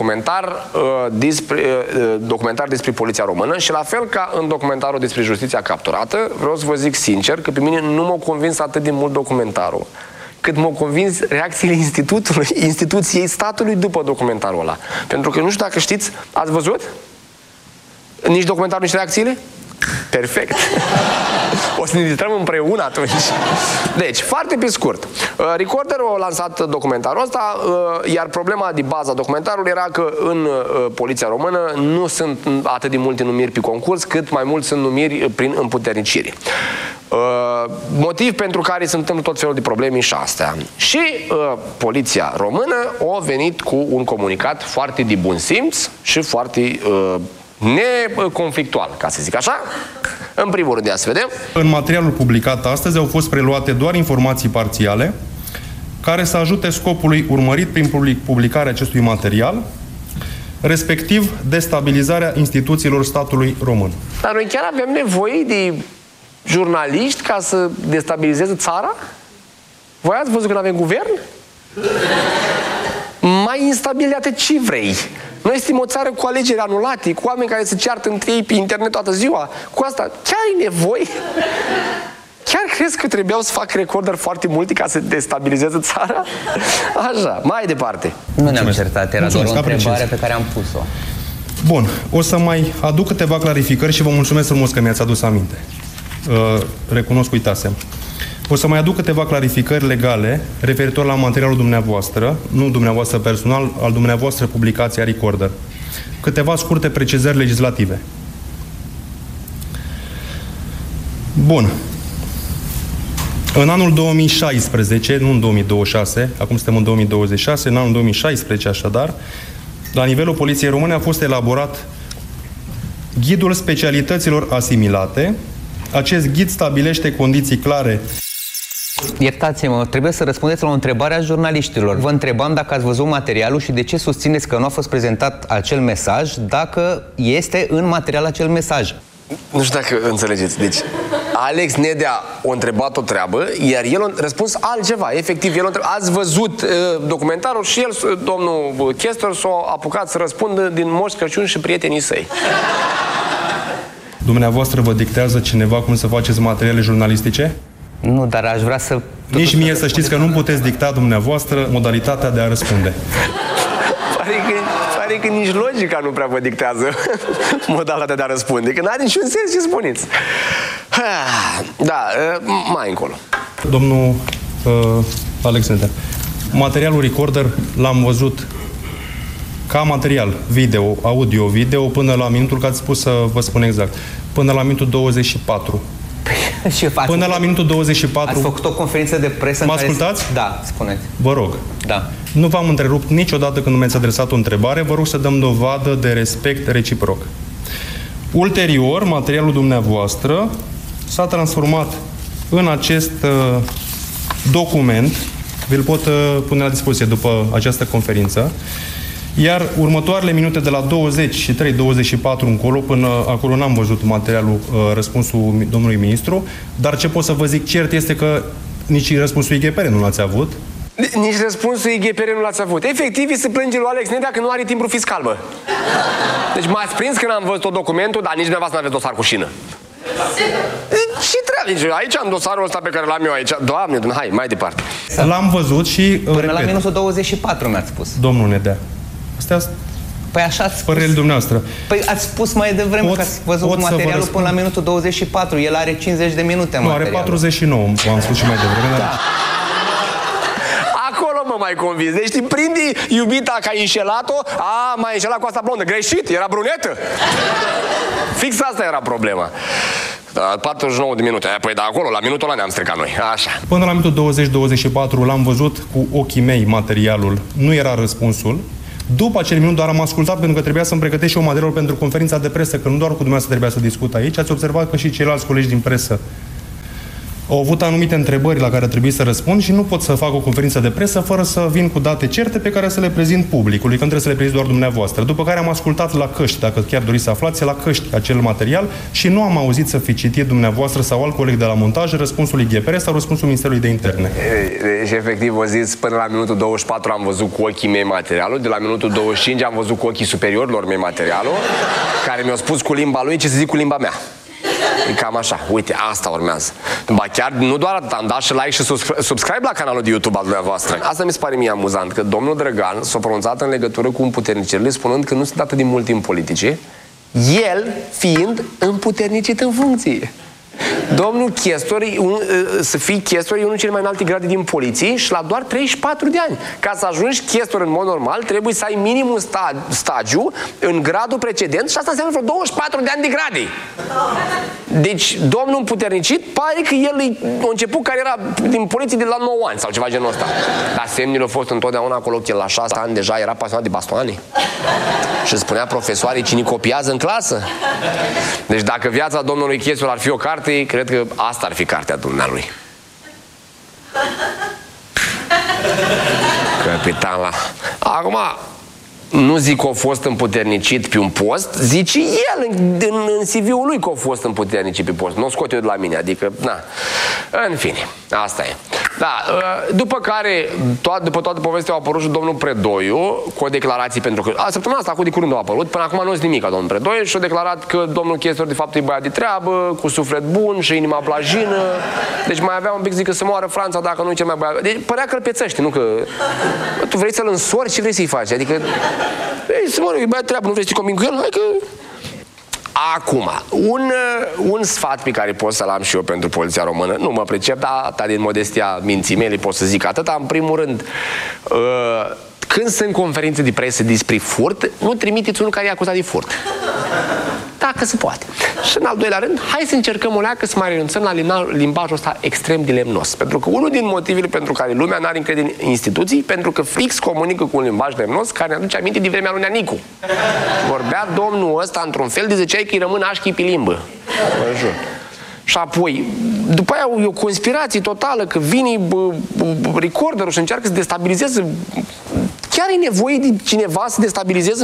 Speaker 8: documentar despre poliția română și la fel ca în documentarul despre justiția capturată, vreau să vă zic sincer că pe mine nu m-a convins atât de mult documentarul cât m-au convins reacțiile instituției statului după documentarul ăla. Pentru că nu știu dacă știți, ați văzut? Nici documentarul, nici reacțiile? Perfect! O să ne distrăm împreună atunci. Deci, foarte pe scurt. Recorder a lansat documentarul ăsta, iar problema de bază a documentarului era că în poliția română nu sunt atât de multe numiri pe concurs, cât mai mult sunt numiri prin împuternicire. Motiv pentru care se întâmplă tot felul de probleme și astea. Și poliția română a venit cu un comunicat foarte de bun simț și foarte neconflictual, ca să zic așa. În primul rând, ia să vedem.
Speaker 21: În materialul publicat astăzi au fost preluate doar informații parțiale care să ajute scopului urmărit prin publicarea acestui material, respectiv destabilizarea instituțiilor statului român.
Speaker 8: Dar noi chiar avem nevoie de jurnaliști ca să destabilizeze țara? Voi ați văzut că nu avem guvern? Mai instabil de atât ce vrei. Noi suntem o țară cu alegeri anulate, cu oameni care se ceartă între ei pe internet toată ziua. Cu asta chiar ai nevoie? Chiar crezi că trebuiau să fac Recorder foarte multe ca să destabilizeze țara? Așa, mai departe.
Speaker 22: Nu ne-am certat, era doar o întrebare pe care am pus-o.
Speaker 21: Bun, o să mai aduc câteva clarificări și vă mulțumesc frumos că mi-ați adus aminte. Recunosc, uitasem. O să mai aduc câteva clarificări legale referitor la materialul dumneavoastră, nu dumneavoastră personal, al dumneavoastră publicația Recorder. Câteva scurte precizări legislative. Bun. În anul 2016, nu în 2026, acum suntem în 2026, în anul 2016 așadar, la nivelul Poliției Române a fost elaborat Ghidul specialităților asimilate. Acest ghid stabilește condiții clare.
Speaker 22: Iertați-mă, trebuie să răspundeți la o întrebare a jurnaliștilor. Vă întrebam dacă ați văzut materialul și de ce susțineți că nu a fost prezentat acel mesaj, dacă este în material acel mesaj.
Speaker 8: Nu știu dacă înțelegeți. Deci, Alex Nedea a întrebat o treabă, iar el a răspuns altceva. Efectiv, el a întrebat, ați văzut documentarul și el, domnul Chester, s-a apucat să răspundă din Moș Crăciun și prietenii săi.
Speaker 21: Dumneavoastră vă dictează cineva cum să faceți materiale jurnalistice?
Speaker 22: Nu, dar aș vrea să...
Speaker 21: Nici mie să știți că nu puteți dicta dumneavoastră modalitatea de a răspunde.
Speaker 8: Pare că nici logica nu prea vă dictează modalitatea de a răspunde, că n-are niciun sens ce spuneți. Da, mai încolo.
Speaker 21: Domnul Alexander, materialul Recorder l-am văzut ca material video, audio-video, până la minutul, că ați spus să vă spun exact, până la minutul 24. Până la minutul 24...
Speaker 22: Ați făcut o conferință de presă...
Speaker 21: Mă ascultați?
Speaker 22: Da, spuneți.
Speaker 21: Vă rog.
Speaker 22: Da.
Speaker 21: Nu v-am întrerupt niciodată când mi-ați adresat o întrebare. Vă rog să dăm dovadă de respect reciproc. Ulterior, materialul dumneavoastră s-a transformat în acest document. Vi-l pot pune la dispoziție după această conferință. Iar următoarele minute de la 23-24 încolo, până acolo n-am văzut materialul, răspunsul domnului ministru, dar ce pot să vă zic cert este că nici răspunsul IGPR nu l-ați avut.
Speaker 8: Nici răspunsul IGPR nu l-ați avut. Efectiv, se plânge lui Alex Nedea că nu are timbru fiscal, bă. Deci m-ați prins că n-am văzut tot documentul, dar nici dumneavoastră n-aveți dosar cu șină. Și trebuie. Aici am dosarul ăsta pe care l-am eu aici. Doamne, hai, mai departe.
Speaker 21: L-am văzut și,
Speaker 22: până la minutul 24 mi-ați spus.
Speaker 21: Domnul Nedea.
Speaker 22: Păi așa ați spus.
Speaker 21: Părerile dumneavoastră.
Speaker 22: Păi ați spus mai devreme că ați văzut materialul până la minutul 24. El are 50 de minute materialul.
Speaker 21: Nu, are 49, v-am spus și mai devreme. Da.
Speaker 8: Acolo mă mai convins. Deci îmi prinde iubita că ai înșelat-o. M-ai înșelat cu asta blondă. Greșit, era brunetă. Fix asta era problema. 49 de minute. Păi da, acolo, la minutul ăla ne-am stricat noi. Așa.
Speaker 21: Până la minutul 20-24 l-am văzut cu ochii mei materialul. Nu era răspunsul. După acel minut doar am ascultat pentru că trebuia să-mi pregătesc și eu material pentru conferința de presă, că nu doar cu dumneavoastră trebuia să discut aici. Ați observat că și ceilalți colegi din presă au avut anumite întrebări la care trebuie să răspund și nu pot să fac o conferință de presă fără să vin cu date certe pe care să le prezint publicului, că nu trebuie să le prezint doar dumneavoastră. După care am ascultat la căști, dacă chiar doriți să aflați, la căști acel material și nu am auzit să fi citit dumneavoastră sau alt coleg de la montaj răspunsul IGPR sau răspunsul Ministerului de Interne.
Speaker 8: Deci, efectiv, vă zis, până la minutul 24 am văzut cu ochii mei materialul, de la minutul 25 am văzut cu ochii superiorilor mei materialul, care mi-au spus cu limba lui ce să zic cu limba mea. E cam așa. Uite, asta urmează. Ba chiar, nu doar atât, am dat și like și subscribe la canalul de YouTube al dumneavoastră. Asta mi se pare mie amuzant, că domnul Drăgan s-a pronunțat în legătură cu împuternicirile, spunând că nu sunt atât de mult timp politice, el fiind împuternicit în funcție. Domnul Chestor, să fii chestor, e unul dintre cele mai înalte grade din poliție și la doar 34 de ani. Ca să ajungi chestor în mod normal, trebuie să ai minim un stagiu în gradul precedent și asta înseamnă vreo 24 de ani de grade. Deci, domnul împuternicit, pare că el a început cariera din poliție de la 9 ani sau ceva genul ăsta. Dar semnele au fost întotdeauna acolo că el la 6 ani deja era pasionat de bastoane. Și spunea profesoarei cine copiază în clasă. Deci dacă viața domnului Chestor ar fi o carte, cred că asta ar fi cartea dumnealui. Capitan la... Acum, nu zic că a fost împuternicit pe un post, zice el în CV-ul lui că a fost împuternicit pe post. Nu o scot eu de la mine, adică, na. În fine, asta e. Da, după care, după toată povestea a apărut și domnul Predoiu cu o declarație, pentru că săptămâna asta, de curând a apărut, până acum nu-s nimic a domnul Predoiu și a declarat că domnul Chestor de fapt e băiat de treabă, cu suflet bun și inima blajină, deci mai avea un pic, zic că să moară Franța dacă nu e cel mai băiat. Deci părea că îl pețăște, nu că... Tu vrei să-l însori, ce vrei să-i faci? Adică, ei, să moară, e băiat de treabă, nu vrei să te conving cu el? Hai că... Acum, un sfat pe care pot să-l am și eu pentru poliția română, nu mă pricep, dar din modestia minții mele pot să zic atâta. În primul rând, când sunt conferințe de presă despre furt, nu trimiteți unul care e acuzat de furt. Dacă se poate. Și în al doilea rând, hai să încercăm o leacă să mai renunțăm la limbajul ăsta extrem de lemnos. Pentru că unul din motivele pentru care lumea n-are încredere în instituții, pentru că fix comunică cu un limbaj lemnos care ne aduce aminte de vremea lui Neanicu. Vorbea domnul ăsta într-un fel de ziceai că îi rămân așchii pe limbă. Mă jur. Și apoi, după aia e o conspirație totală, că vine recorderul și încearcă să destabilizeze. Chiar e nevoie de cineva să destabilizeze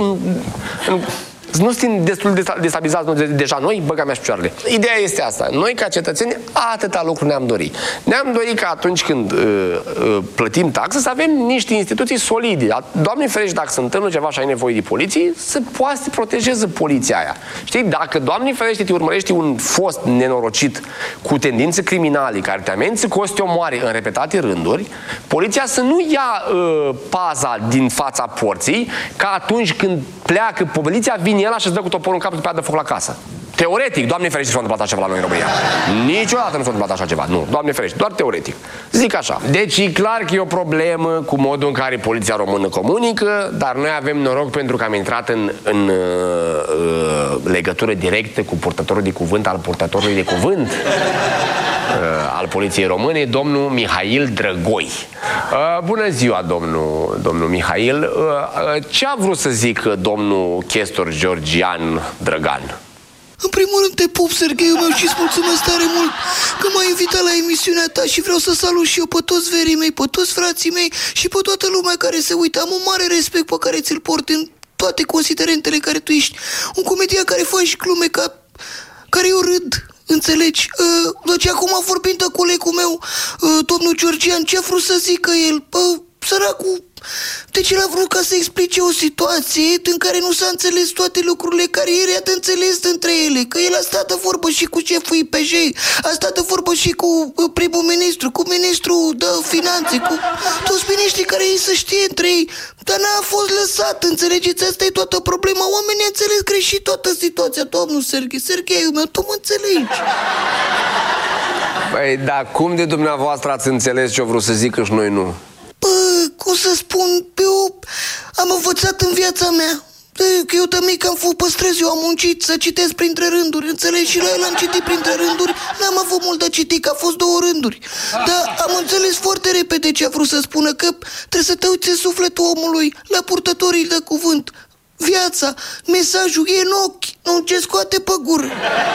Speaker 8: nu suntem destul de destabilizați deja noi, băga mea și picioarele. Ideea este asta. Noi, ca cetățeni, atâta lucru ne-am dorit. Ne-am dorit că atunci când plătim taxe să avem niște instituții solide. Doamne ferește, dacă se întâmplă ceva și ai nevoie de poliție, să poată să protejeze poliția aia. Știi, dacă, Doamne ferește, te urmărește un fost nenorocit cu tendințe criminale care te amenință cu osteomoare în repetate rânduri, poliția să nu ia paza din fața porții, ca atunci când pleacă poliția, vine el și îți dă cu toporul în cap și după aia dă foc la casă. Teoretic, Doamne ferește, să se întâmplă așa ceva la noi în România. Niciodată nu s-a întâmplat așa ceva. Nu, Doamne ferește, doar teoretic. Zic așa. Deci e clar că e o problemă cu modul în care poliția română comunică, dar noi avem noroc pentru că am intrat în legătură directă cu purtătorul de cuvânt al purtătorului de cuvânt al poliției române, domnul Mihail Drăgoi. Bună ziua, domnul Mihail. Ce a vrut să zică domnul Chestor Georgian Drăgan?
Speaker 1: În primul rând te pup, Sergheiul meu, și îți mulțumesc tare mult că m-ai invitat la emisiunea ta și vreau să salut și eu pe toți verii mei, pe toți frații mei și pe toată lumea care se uită. Am un mare respect pe care ți-l port în toate considerentele care tu ești. Un comedian care faci glume care eu râd. Înțelegi? Deci acum vorbind de colegul meu, domnul Georgian, ce a vrut să zică el? Săracul, deci el a vrut ca să explice o situație în care nu s-a înțeles toate lucrurile care el i-a înțeles între ele. Că el a stat de vorbă și cu șeful IPJ, a stat de vorbă și cu primul ministru, cu ministrul de finanțe, cu toți miniștrii care ei să știe între ei. Dar n-a fost lăsat, înțelegeți? Asta e toată problema. Oamenii înțeles greșit toată situația, domnul Sergheiul meu, tu mă înțelegi.
Speaker 8: Păi, dar cum de dumneavoastră ați înțeles ce-o vrut să zică și noi nu?
Speaker 1: Cum să spun, eu am învățat în viața mea Că eu de mic am fost păstrez, eu am muncit să citesc printre rânduri, înțelegi? Și la el am citit printre rânduri, n-am avut mult de citit, că a fost 2 rânduri. Dar am înțeles foarte repede ce a vrut să spună, că trebuie să te uiți în sufletul omului, la purtătorii de cuvânt. Viața, mesajul e în ochi, nu în ce scoate pe gură.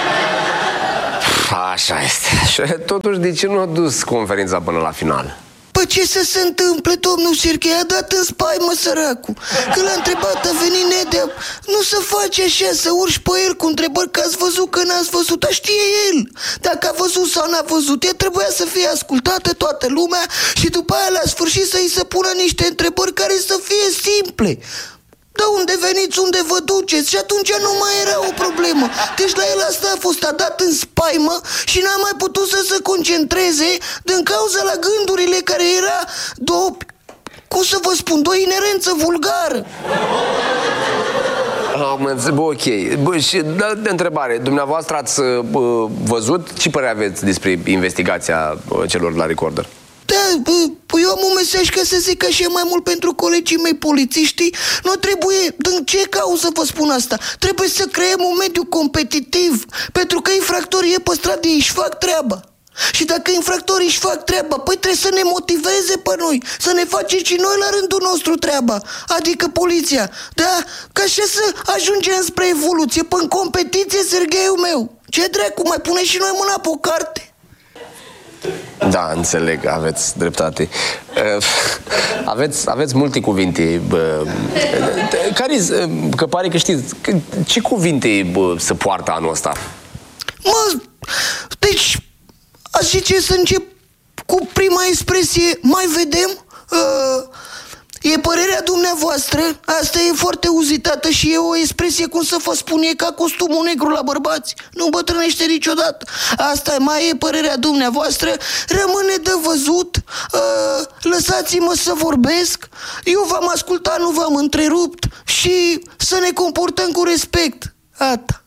Speaker 8: Așa este. Și totuși, de ce nu a dus conferința până la final?
Speaker 1: Păi ce să se întâmple, domnul Serghei? A dat în spaimă săracul. Când l-a întrebat, a venit Nedea. Nu se face așa, să urci pe el cu întrebări că ați văzut, că n-ați văzut. Dar știe el dacă a văzut sau n-a văzut. El trebuia să fie ascultată toată lumea și după aia la sfârșit să îi se pună niște întrebări care să fie simple. De unde veniți, unde vă duceți? Și atunci nu mai era o problemă. Deci la el asta a fost, a dat în spaimă și n-a mai putut să se concentreze din cauza la gândurile care era cum să vă spun, de o inerență vulgară.
Speaker 8: Ok. Bă, și de întrebare, dumneavoastră ați văzut? Ce părere aveți despre investigația celor la Recorder?
Speaker 1: Da, eu am un mesaj ca să zic așa mai mult pentru colegii mei polițiștii. Nu trebuie, din ce cauză vă spun asta? Trebuie să creăm un mediu competitiv, pentru că infractorii pe stradă își fac treaba. Și dacă infractorii își fac treaba, păi trebuie să ne motiveze pe noi, să ne facem și noi la rândul nostru treaba, adică poliția. Da? Ca așa să ajungem spre evoluție, până în competiție, Sergheiul meu. Ce dracu, mai pune și noi mâna pe o carte?
Speaker 8: Da, înțeleg, aveți dreptate. Aveți multe cuvinte. Cariz, că pare că știți, ce cuvinte se poartă anul ăsta?
Speaker 1: Deci, aș zice să încep cu prima expresie, mai vedem. E părerea dumneavoastră, asta e foarte uzitată și e o expresie, cum să vă spun, e ca costumul negru la bărbați, nu îmbătrânește niciodată. Asta mai e părerea dumneavoastră, rămâne de văzut. Lăsați-mă să vorbesc, eu v-am ascultat, nu v-am întrerupt și să ne comportăm cu respect. Ata.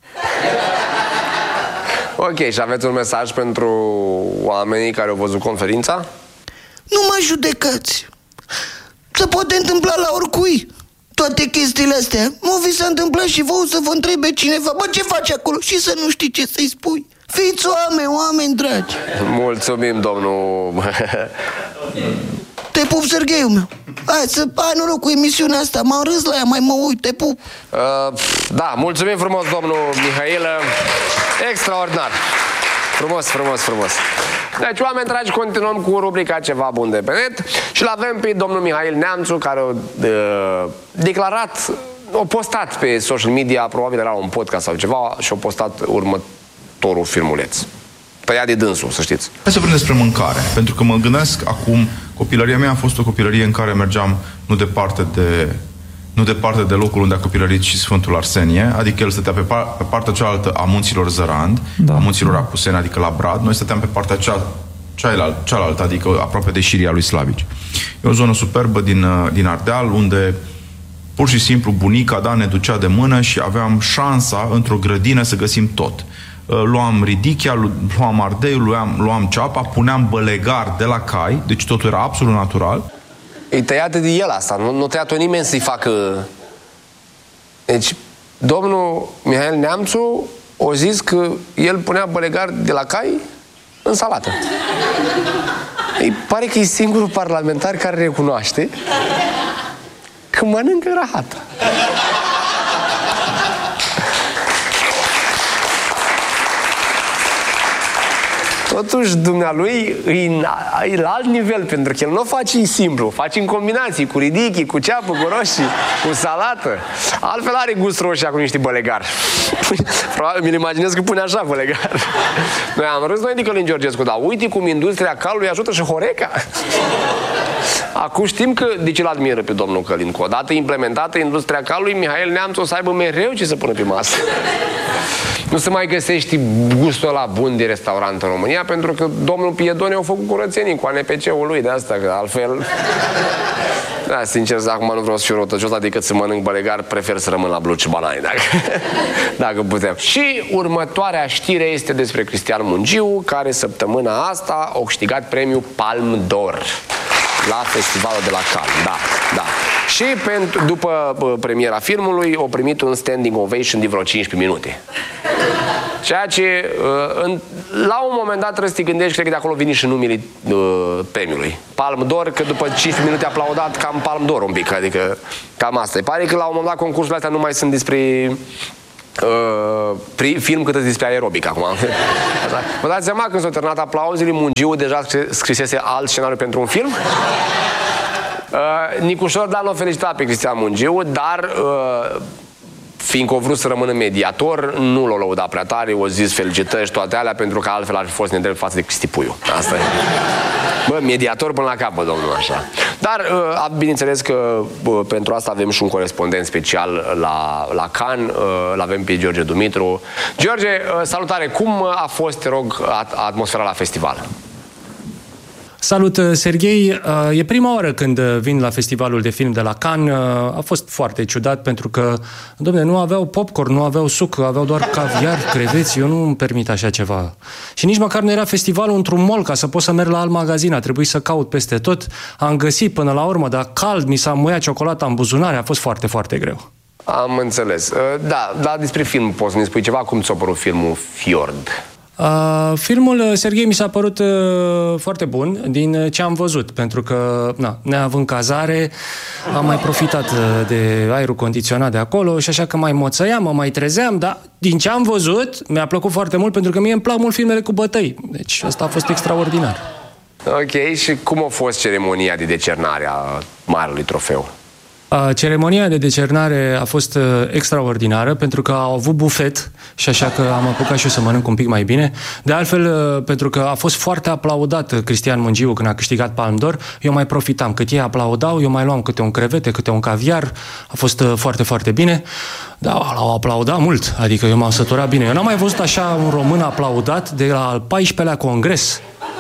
Speaker 8: Ok, și aveți un mesaj pentru oamenii care au văzut conferința?
Speaker 1: Nu mă judecați. Se poate întâmpla la oricui toate chestiile astea. Mă vi s-a întâmplat și vouă să vă întrebe cineva, bă, ce faci acolo? Și să nu știi ce să-i spui. Fiți oameni dragi.
Speaker 8: Mulțumim, domnul...
Speaker 1: Te pup, Sergheiul meu. Hai noroc cu emisiunea asta. M-am râs la ea, mai mă uit, te pup.
Speaker 8: Da, mulțumim frumos, domnul Mihail. Extraordinar. Frumos. Deci, oameni dragi, continuăm cu rubrica Ceva bun de pe net și l-avem pe domnul Mihail Neamțu, care a declarat, a postat pe social media, probabil era un podcast sau ceva, și a postat următorul filmuleț. Tăiat de dânsul, să știți.
Speaker 2: Hai să vorbim despre mâncare, pentru că mă gândesc acum, copilăria mea a fost o copilărie în care mergeam nu departe de locul unde a copilărit și Sfântul Arsenie, adică el stătea pe partea cealaltă a munților Zărand, a munților Apuseni, adică la Brad, noi stăteam pe partea cealaltă, adică aproape de Șiria lui Slavici. E o zonă superbă din Ardeal, unde pur și simplu bunica, ne ducea de mână și aveam șansa într-o grădină să găsim tot. Luam ridichea, luam ardeiul, luam ceapa, puneam bălegar de la cai, deci totul era absolut natural.
Speaker 8: E tăiată de el asta, nu tăiat-o nimeni să-i facă... Deci, domnul Mihail Neamțu a zis că el punea bălegar de la cai în salată. Îi pare că e singurul parlamentar care recunoaște că mănâncă rahata. Totuși, dumnealui e la alt nivel, pentru că el nu o face simplu, o face în combinații, cu ridichi, cu ceapă, cu roșii, cu salată. Altfel are gust roșia cu niște bălegar. Probabil mi-l imaginez că pune așa bălegar. Noi am râs noi de Călin Georgescu, dar uite cum industria calului ajută și Horeca. Acum știm că de ce l-admiră pe domnul Călin. Că odată implementată industria calului, Mihail Neamțu o să aibă mereu ce să pună pe masă. Nu se mai găsești gustul ăla bun de restaurant în România, pentru că domnul Piedone a făcut curățenii cu ANPC-ul lui de asta, că altfel... Da, sincer, acum nu vreau să fiu răutăcios, decât să mănânc bălegar, prefer să rămân la bluci și banane, dacă putem. Și următoarea știre este despre Cristian Mungiu, care săptămâna asta a câștigat premiul Palme d'Or la festivalul de la Cannes. Da. Și după premiera filmului a primit un standing ovation de vreo 15 minute. Ceea ce la un moment dat trebuie să te gândești, cred că de acolo vine și numele premiului. Palme d'Or, că după 15 minute aplaudat, cam Palme d'Or un pic, adică cam asta. Pare că la un moment dat concursurile astea nu mai sunt despre film cât despre aerobic acum. Vă dați seama când s-au terminat aplauzele, Mungiu deja scrisese alt scenariu pentru un film? Nicușor Dan l-a felicitat pe Cristian Mungiu, dar fiindcă a vrut să rămână mediator, nu l-a lăudat prea tare, o zis felicitări și toate alea, pentru că altfel ar fi fost nedrept față de Cristi Puiu. Asta e. Bă, mediator până la capăt, domnul, așa. Dar, bineînțeles că pentru asta avem și un corespondent special la Cannes, l-avem pe George Dumitru. George, salutare! Cum a fost, te rog, atmosfera la festival?
Speaker 3: Salut, Serghei! E prima oară când vin la festivalul de film de la Cannes. A fost foarte ciudat pentru că, dom'le, nu aveau popcorn, nu aveau suc, aveau doar caviar, creveți. Eu nu îmi permit așa ceva. Și nici măcar nu era festivalul într-un mall ca să pot să merg la alt magazin. A trebuit să caut peste tot. Am găsit până la urmă, dar cald, mi s-a muiat ciocolata în buzunare. A fost foarte, foarte greu.
Speaker 8: Am înțeles. Da, despre film poți să ne spui ceva? Cum ți-a părut filmul Fjord?
Speaker 3: Filmul, Serghei, mi s-a părut foarte bun din ce am văzut, pentru că, neavând cazare, am mai profitat de aerul condiționat de acolo și așa că mai moțăiam, mă mai trezeam, dar din ce am văzut, mi-a plăcut foarte mult, pentru că mie îmi plac mult filmele cu bătăi. Deci asta a fost extraordinar.
Speaker 8: Ok, și cum a fost ceremonia de decernare a Marelui Trofeu?
Speaker 3: Ceremonia de decernare a fost extraordinară pentru că au avut bufet și așa că am apucat și eu să mănânc un pic mai bine. De altfel, pentru că a fost foarte aplaudat Cristian Mungiu când a câștigat Palme d'Or, eu mai profitam. Cât ei aplaudau, eu mai luam câte un crevete, câte un caviar. A fost foarte, foarte bine. Da, l-au aplaudat mult, adică eu m-am săturat bine. Eu n-am mai văzut așa un român aplaudat de la al 14-lea congres.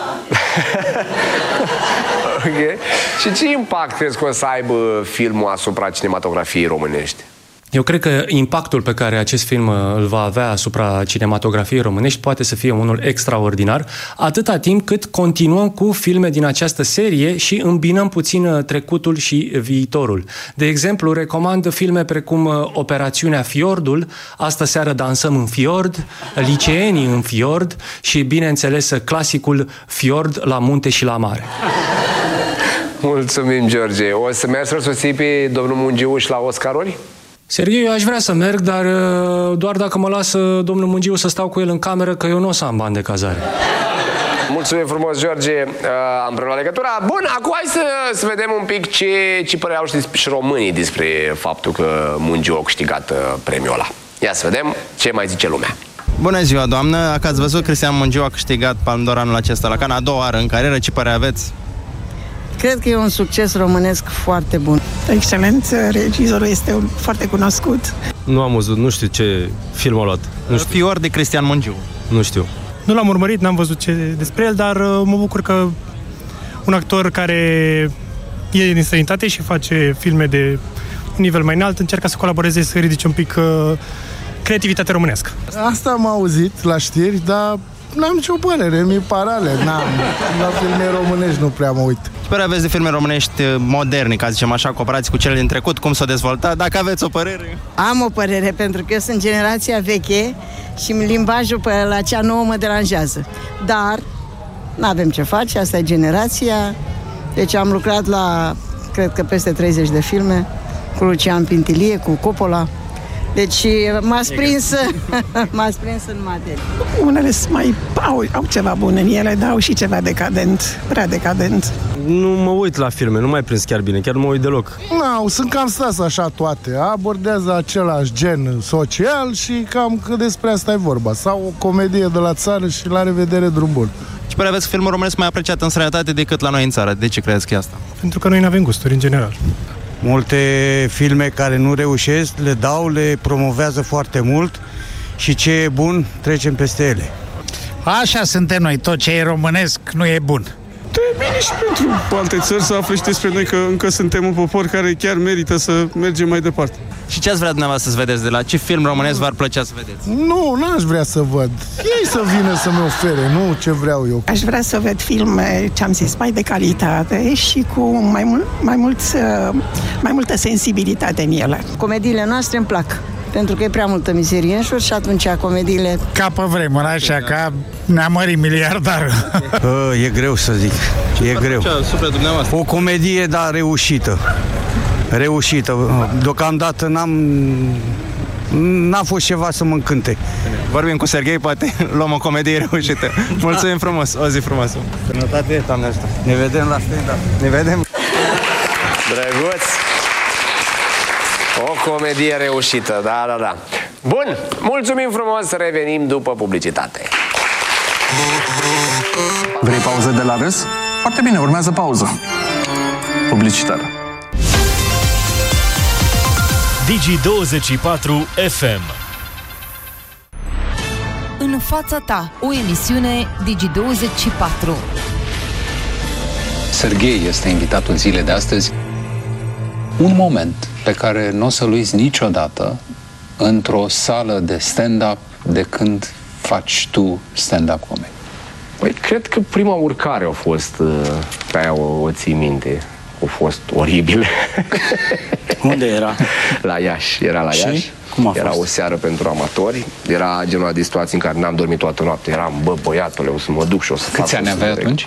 Speaker 8: Okay. Și ce impact crezi că o să aibă filmul asupra cinematografiei românești?
Speaker 3: Eu cred că impactul pe care acest film îl va avea asupra cinematografiei românești poate să fie unul extraordinar, atâta timp cât continuăm cu filme din această serie și îmbinăm puțin trecutul și viitorul. De exemplu, recomand filme precum Operațiunea Fiordul, Astă seară dansăm în fiord, Liceenii în fiord și, bineînțeles, clasicul Fiord la munte și la mare.
Speaker 8: Mulțumim, George. O să mergi să-l susții pe domnul Mungiu și la Oscaruri?
Speaker 3: Serghei, eu aș vrea să merg, dar doar dacă mă lasă domnul Mungiu să stau cu el în cameră, că eu nu o să am bani de cazare.
Speaker 8: Mulțumim frumos, George. Am preluat legătura. Bun, acum hai să vedem un pic ce părere au și românii despre faptul că Mungiu a câștigat premiul ăla. Ia să vedem ce mai zice lumea.
Speaker 4: Bună ziua, doamnă! Dacă ați văzut, Cristian Mungiu a câștigat Palme d'Or anul acesta la Cannes, a doua oară în carieră. Ce părere aveți?
Speaker 23: Cred că e un succes românesc foarte bun.
Speaker 24: Excelent, regizorul este foarte cunoscut.
Speaker 25: Nu am văzut, nu știu ce film a luat.
Speaker 4: Fior de Cristian Mungiu.
Speaker 25: Nu știu.
Speaker 26: Nu l-am urmărit, n-am văzut ce despre el, dar mă bucur că un actor care e din străinătate și face filme de un nivel mai înalt încearcă să colaboreze, să ridice un pic creativitatea românească.
Speaker 27: Asta am auzit la știri, dar n-am nicio părere, mi-e parale. La filme românești nu prea mă uit.
Speaker 4: Ce părere aveți de filme românești moderne, ca zicem așa, comparați cu cele din trecut? Cum s-o dezvoltat? Dacă aveți o părere?
Speaker 23: Am o părere, pentru că eu sunt generația veche și limbajul pe la cea nouă mă deranjează. Dar n-avem ce face, asta e generația. Deci am lucrat la, cred că peste 30 de filme, cu Lucian Pintilie, cu Coppola. Deci m-ați prins în materie.
Speaker 24: Unele au ceva bun în ele, dar au și ceva decadent, prea decadent.
Speaker 25: Nu mă uit la filme, nu mai prins chiar bine, chiar nu mă uit deloc.
Speaker 27: Sunt cam stas așa toate, abordează același gen social și cam că despre asta e vorba. Sau o comedie de la țară și la revedere, drum bun.
Speaker 4: Ce părere aveți că filmul românesc mai apreciat în străinătate decât la noi în țară? De ce credeți că e asta?
Speaker 26: Pentru că noi nu avem gusturi în general.
Speaker 28: Multe filme care nu reușesc, le promovează foarte mult și ce e bun, trecem peste ele.
Speaker 29: Așa suntem noi, tot ce e românesc nu e bun.
Speaker 24: e bine și pentru alte țări să afle și despre noi că încă suntem un popor care chiar merită să mergem mai departe.
Speaker 4: Și ce ați vrea dumneavoastră să vedeți? De la ce film românesc v-ar plăcea să vedeți?
Speaker 27: Nu, n-aș vrea să văd. Ei să vină să-mi ofere, nu ce vreau eu.
Speaker 24: Aș vrea să ved filme, ce-am zis, mai de calitate și cu mai multă sensibilitate în ele.
Speaker 23: Comediile noastre îmi plac, pentru că e prea multă mizerie în jur și atunci comediile...
Speaker 28: Ca pe vremuri, așa, ca neamărit miliardar. E greu să zic, e greu. O comedie, dar reușită. Deocamdată n-a fost ceva să mă încânte.
Speaker 4: Vorbim cu Serghei, poate luăm o comedie reușită. Mulțumim frumos, o zi frumoasă.
Speaker 28: Sănătate, Doamne ajută. Ne vedem la stand-up.
Speaker 4: Ne vedem.
Speaker 8: Drăguț! O comedie reușită, da. Bun, mulțumim frumos, revenim după publicitate.
Speaker 14: Vrei pauză de la râs? Foarte bine, urmează pauză publicitară.
Speaker 7: Digi24 FM.
Speaker 5: În fața ta, o emisiune Digi24.
Speaker 6: Serghei este invitatul zilei de astăzi. Un moment pe care nu o să-l uiți niciodată într-o sală de stand-up de când faci tu stand-up comedy.
Speaker 8: Păi, cred că prima urcare a fost, pe aia o ții minte, a fost oribil.
Speaker 28: Unde era?
Speaker 8: La Iași, era la Iași.
Speaker 28: Cum a fost?
Speaker 8: Era o seară pentru amatori, era genul de situații în care n-am dormit toată noaptea, eram, băiatule, o să mă duc și o să fac...
Speaker 6: Câți ani aveai atunci?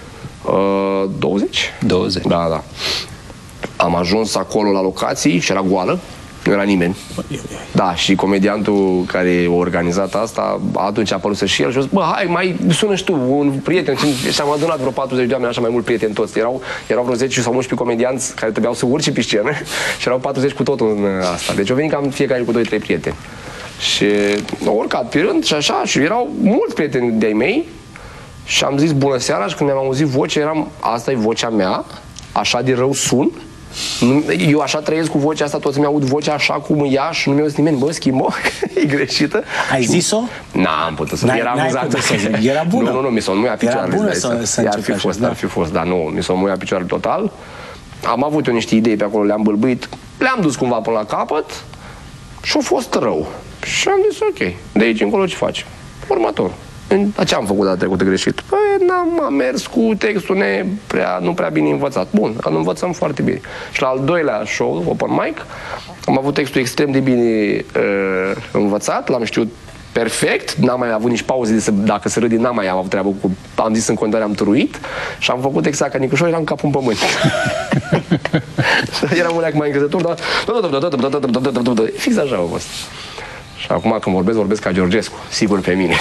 Speaker 8: 20.
Speaker 6: 20?
Speaker 8: Da. Am ajuns acolo la locații și era goală, nu era nimeni. Da, și comediantul care a organizat asta, atunci a apărut și el și a zis, hai, mai sună și tu, un prieten. Și am adunat vreo 40 de oameni, așa mai mult prieteni toți. Erau vreo 10 sau 11 comedianți care trebuiau să urce pe scenă și erau 40 cu totul în asta. Deci au venit cam fiecare cu 2-3 prieteni. Și au urcat pe rând și așa, și erau mulți prieteni de-ai mei și am zis bună seara și când mi-am auzit vocea, asta e vocea mea, așa de rău sun. Eu așa trăiesc cu vocea asta, toți mi-aud vocea așa cum ea și nu mi-a zis nimeni, schimbo, e greșită.
Speaker 28: Ai zis-o?
Speaker 8: N-am putut să era amuzat.
Speaker 28: Era bună?
Speaker 8: Nu, mi s-o muia picioarele.
Speaker 28: Era bună să
Speaker 8: ar fi fost, dar nu, mi s-o muia picioarele total. Am avut eu niște idei pe acolo, le-am bâlbâit, le-am dus cumva până la capăt și a fost rău. Și am zis, ok, de aici încolo ce faci? Următor. Ce am făcut data trecută greșit? Păi am mers cu textul nu prea bine învățat. Bun, îl învățăm foarte bine. Și la al doilea show, open mic, am avut textul extrem de bine învățat, l-am știut perfect, n-am mai avut nici pauze dacă se râde, n-am mai avut treabă cu... Am zis în continuare, am turuit și am făcut exact ca Nicușor, eram capul în pământ. Eram un leac mai încrezător, dar... Fix așa a fost. Și acum când vorbesc ca Georgescu, sigur pe mine.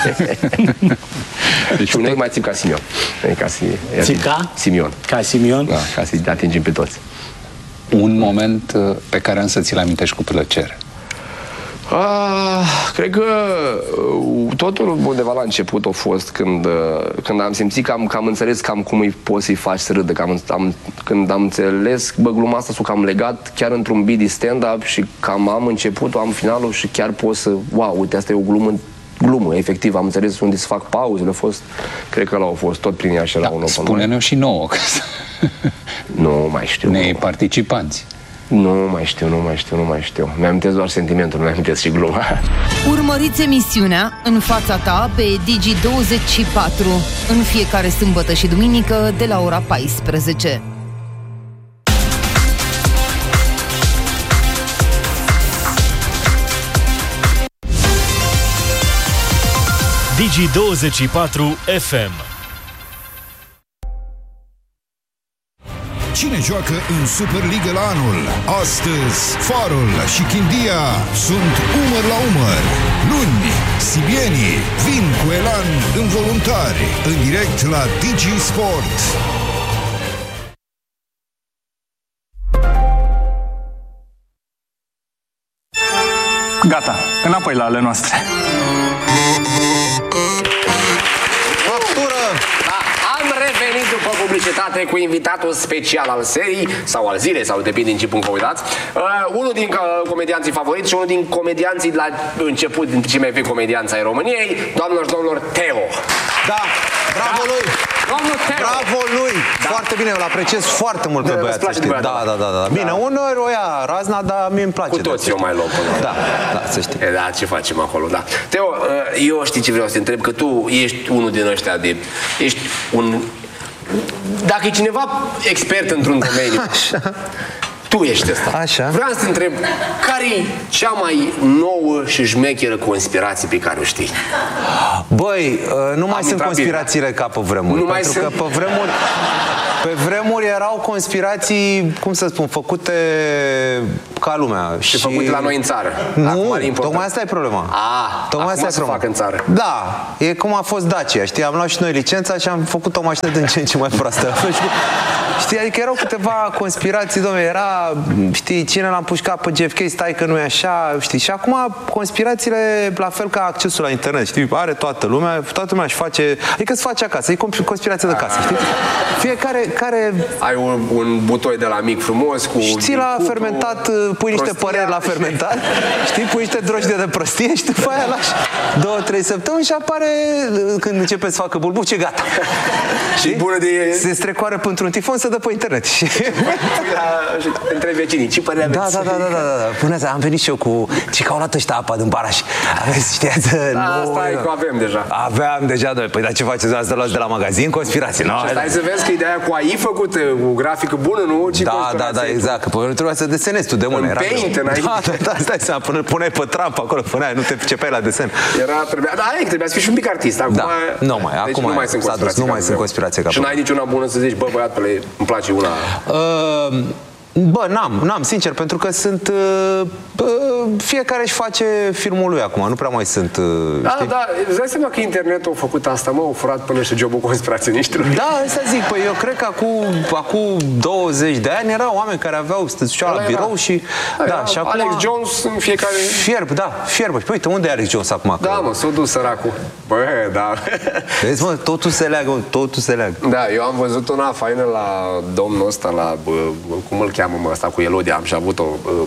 Speaker 8: Deci nu mai țip ca Simion.
Speaker 28: Țip ca?
Speaker 8: Simion.
Speaker 28: Ca Simion?
Speaker 8: Da, ca să atingem pe toți.
Speaker 6: Un moment pe care însă ți-l amintești cu plăcere.
Speaker 8: Cred că totul undeva la început a fost când am simțit că am înțeles cum îi poți să-i faci să râdă. Când am înțeles, gluma asta s-o cam legat chiar într-un beat de stand-up și cam am începutul, am finalul și chiar pot să, wow, uite, asta e o glumă, efectiv, am înțeles unde să fac pauzele, cred că a fost tot prin ea și era un open.
Speaker 6: Spune-ne și nouă, că
Speaker 8: nu mai știu.
Speaker 6: Nei participanți.
Speaker 8: Nu mai știu. Mi-amintesc doar sentimentul, nu mi-amintesc și gluma.
Speaker 5: Urmăriți emisiunea În fața ta pe Digi24 în fiecare sâmbătă și duminică de la ora 14.
Speaker 7: Digi24 FM.
Speaker 9: Cine joacă în Superliga la anul? Astăzi, Farul și Chindia sunt umăr la umăr. Luni, sibienii vin cu elan involuntari în direct la Digi Sport.
Speaker 14: Gata, înapoi la ale noastre.
Speaker 8: Am revenit! venit după publicitate cu invitatul special al serii sau al zilei, sau depinde în ce punct vă uitați. Unul din comedianții favoriți și unul din comedianții la început, dintre cei mai vechi comedianți ai României, doamnelor și domnilor, Teo.
Speaker 10: Da, bravo lui!
Speaker 8: Domnul Teo!
Speaker 10: Bravo lui! Da. Foarte bine, îl apreciez foarte mult pe băiat. Da. Bine, uneori o ia razna, dar mie îmi place.
Speaker 8: Cu toți eu mai luăm.
Speaker 10: Da, să știi.
Speaker 8: Da, ce facem acolo, da. Teo, eu știi ce vreau să te întreb, că tu ești unul din ăștia de... Ești un... Dacă e cineva expert într-un domeniu, tu ești ăsta.
Speaker 10: Așa.
Speaker 8: Vreau să te întreb, care e cea mai nouă și șmecheră conspirație pe care o știi?
Speaker 10: Băi, nu mai sunt conspirațiile ca pe vremuri.
Speaker 8: Nu mai
Speaker 10: pentru că pe vremuri erau conspirații, cum să spun, făcute ca lumea.
Speaker 8: Și făcute la noi în țară.
Speaker 10: Nu, tocmai asta e problema.
Speaker 8: Tocmai asta e problema. Fac în țară.
Speaker 10: Da, e cum a fost Dacia, știi? Am luat și noi licența și am făcut o mașină din ce în ce mai proastă. Știi, adică erau câteva conspirații, dom'le, era, știi, cine l-a împușcat pe JFK, stai că nu e așa, știi? Și acum conspirațiile, la fel ca accesul la internet, știi? Are toată lumea își face, adică îți face acasă, e conspirație de casă, știi? Fiecare care...
Speaker 8: Ai un butoi de la mic frumos cu...
Speaker 10: Știi, la fermentat, pui niște păreri la fermentat, știi, pui niște drojdie de prostie și după aia lași 2-3 săptămâni și apare, când începe să facă bulbuce, gata.
Speaker 8: Și bună de...
Speaker 10: Se strecoară pentru un tifon, se dă pe internet.
Speaker 8: Între vecinii, ce părere aveți?
Speaker 10: Da. Până am venit și eu cu... Ce că au luat ăștia apa din Baraș. Aveți, știați?
Speaker 8: Asta e că avem deja.
Speaker 10: Aveam deja, doi. Păi dar ce faceți? Asta luați de la magazin? Conspirație, nu?
Speaker 8: Stai să vezi că e de aia cu AI făcută, cu grafică bună, nu?
Speaker 10: Da, exact. Că până trebuia să desenezi tu de mână.
Speaker 8: În Paint, înainte.
Speaker 10: Da, stai seama, până puneai pe Trump acolo, până aia, nu te pricepeai la desen.
Speaker 8: Trebuia să fii și un pic artist. Acum,
Speaker 10: nu mai, acum nu mai sunt conspirație.
Speaker 8: Și n-ai niciuna bună să zici, bă, băiatule, îmi place una...
Speaker 10: Bă, n-am, sincer, pentru că sunt... fiecare își face filmul lui acum, nu prea mai sunt...
Speaker 8: Da, îți dai seama că internetul a făcut asta, mă, au furat până și jobul conspiraționiștilor.
Speaker 10: Da, asta zic, păi eu cred că acum 20 de ani erau oameni care aveau stătușeau la birou și... Da, și acum...
Speaker 8: Alex Jones în fiecare...
Speaker 10: Fierb. Păi uite, unde e Alex Jones acum?
Speaker 8: Da, mă, s-a dus săracul. Bă, da.
Speaker 10: Vezi, mă, totul se leagă.
Speaker 8: Da, eu am văzut una faină la domnul ăsta, la... cum îl cheamă, mă, ăsta cu Elodia, am și avut-o...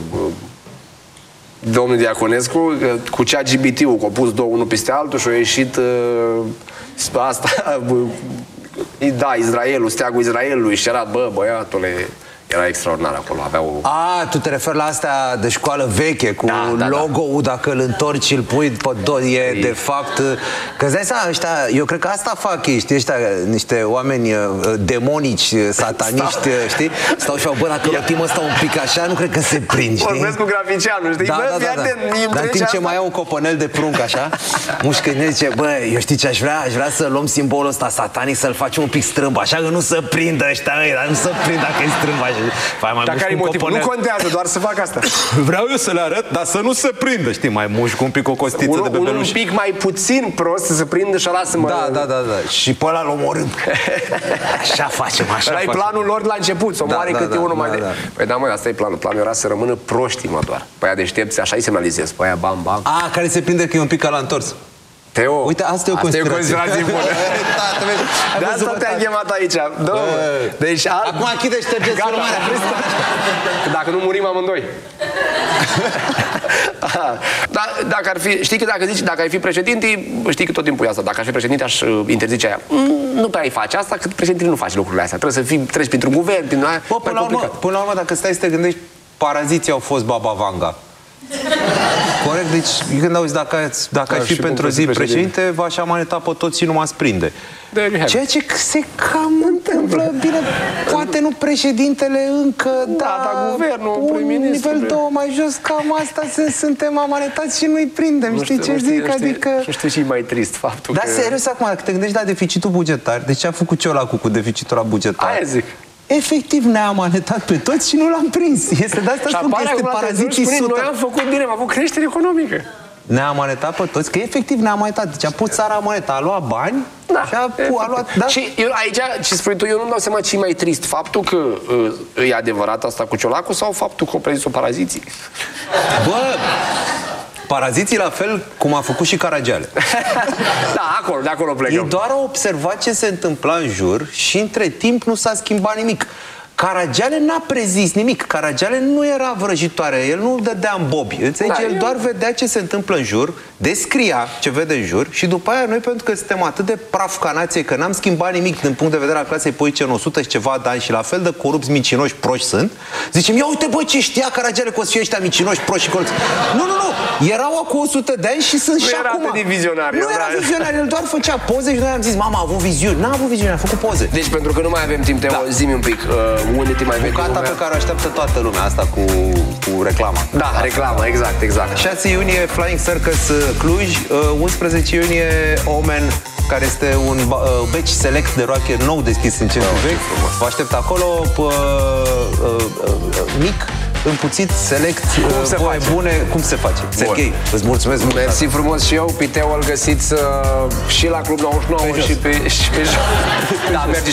Speaker 8: domnul Diaconescu, cu ChatGPT-ul, că a pus două unul peste altul și a ieșit asta, da, Israelul, steagul Israelului și era, bă, băiatule, era extraordinar acolo, aveau...
Speaker 10: Tu te referi la astea de școală veche, cu logo-ul, dacă îl întorci și îl pui pe de fapt... Că îți dai seama, ăștia, eu cred că asta fac ei, știi, ăștia, niște oameni demonici, sataniști, știi? Stau și au, bă, dacă rotim ăsta un pic așa, nu cred că se prind, știi?
Speaker 8: Vorbesc cu graficianul, știi?
Speaker 10: Da. Dar în timp ce mai au un coponel de prunc, așa, mușcă ne zice, bă, eu știi ce aș vrea să luăm simbolul ăsta satanic, să-l facem un pic strâmb, așa, că nu să prindă ăștia, dar nu să prind dacă e strâmb, așa.
Speaker 8: Dar care e motivul? Nu contează, doar să fac asta.
Speaker 10: Vreau eu să le arăt, dar să nu se prindă, știi, mai mușc un pic o costiță de bebeluș.
Speaker 8: Un pic mai puțin prost să se prindă și lasă-mă...
Speaker 10: Da. Și pe ăla-l omorâm. Așa facem, așa
Speaker 8: facem. Ăla e planul lor de la început, să omoare câte unul mai de... Păi da, măi, asta e planul. Planul era să rămână proștii, mă, doar. Păi aia deștepți, așa îi semnalizez. Păi aia bam.
Speaker 10: Care se prinde că e un pic ca la întors.
Speaker 8: Teo,
Speaker 10: uite, asta e o conspirație
Speaker 8: bună. De asta te-am chemat aici. Deci,
Speaker 10: acum achide ștergeți urmarea.
Speaker 8: Dacă nu murim amândoi. Dacă ar fi, știi că dacă ai fi președinte, știi că tot timpul e asta. Dacă aș fi președinte, aș interzice aia. Nu prea îi face asta, că președintele nu face lucrurile astea. Trebuie să treci printr-un guvern, prin aia.
Speaker 10: Până la urmă, dacă stai să te gândești, paraziții au fost Baba Vanga. Corect, deci când auzi dacă ai fi pentru o zi președinte, v-aș amaneta pe toți și nu m-ați prinde. Ceea ce se cam întâmplă, bine, poate nu președintele încă,
Speaker 8: dar guvernul,
Speaker 10: un nivel 2 mai jos, cam asta suntem amanetați și nu-i prindem, știi ce zic? Adică...
Speaker 8: Nu știu ce e mai trist faptul
Speaker 10: că... Dar serios acum, dacă te gândești la deficitul bugetar, de ce a făcut Ciolacu cu deficitul bugetar?
Speaker 8: Aia zic.
Speaker 10: Efectiv ne-a amanetat pe toți și nu l-am prins. Este de asta spun că este paraziții 100%.
Speaker 8: Noi am făcut bine, am avut creștere economică.
Speaker 10: Ne-a amanetat pe toți, că efectiv ne-a amanetat. Deci a pus țara amaneta, a luat bani și a luat... Da?
Speaker 8: Și eu, aici, ce spui tu, eu nu-mi dau seama ce e mai trist. Faptul că e adevărat asta cu Ciolacu sau faptul că o prezis-o paraziții?
Speaker 10: Bă... Paraziții la fel cum a făcut și Caragiale.
Speaker 8: Da, de acolo plecăm.
Speaker 10: Ei doar au observat ce se întâmpla în jur și între timp nu s-a schimbat nimic. Caragiale n-a prezis nimic. Caragiale nu era vrăjitoare, el nu dădea în bobi. Înțelegi? El doar vedea ce se întâmplă în jur, descria ce vede în jur și după aia noi, pentru că suntem atât de praf ca nație, că n-am schimbat nimic din punct de vedere al clasei politice în 100 și ceva de ani și la fel de corupți, mincinoși, proști sunt, zicem, ia uite bă ce știa Caragiale că o să fie ăștia mincinoși, proști și corupți. Nu, erau acum 100 de ani și sunt și acum. Nu era vizionar, el doar făcea poze și noi am zis, mama, a avut viziuni. N-a avut viziuni, a făcut poze.
Speaker 8: Deci pentru că nu mai avem timp, Teo, zi-mi un pic. Unde te mai vede?
Speaker 10: Bucata pe care o așteaptă toată lumea, asta cu reclama.
Speaker 8: Da, reclama, exact.
Speaker 10: 6 iunie Flying Circus Cluj, 11 iunie Omen, care este un beci select de rocker nou deschis în centru vechi. Vă aștept acolo, mic, împuțit, select, voie bune. Cum se face? Serghei, îți mulțumesc mult.
Speaker 8: Mersi frumos și eu, pe Teo îl găsiți și la Club 99 și pe jos. Da, merge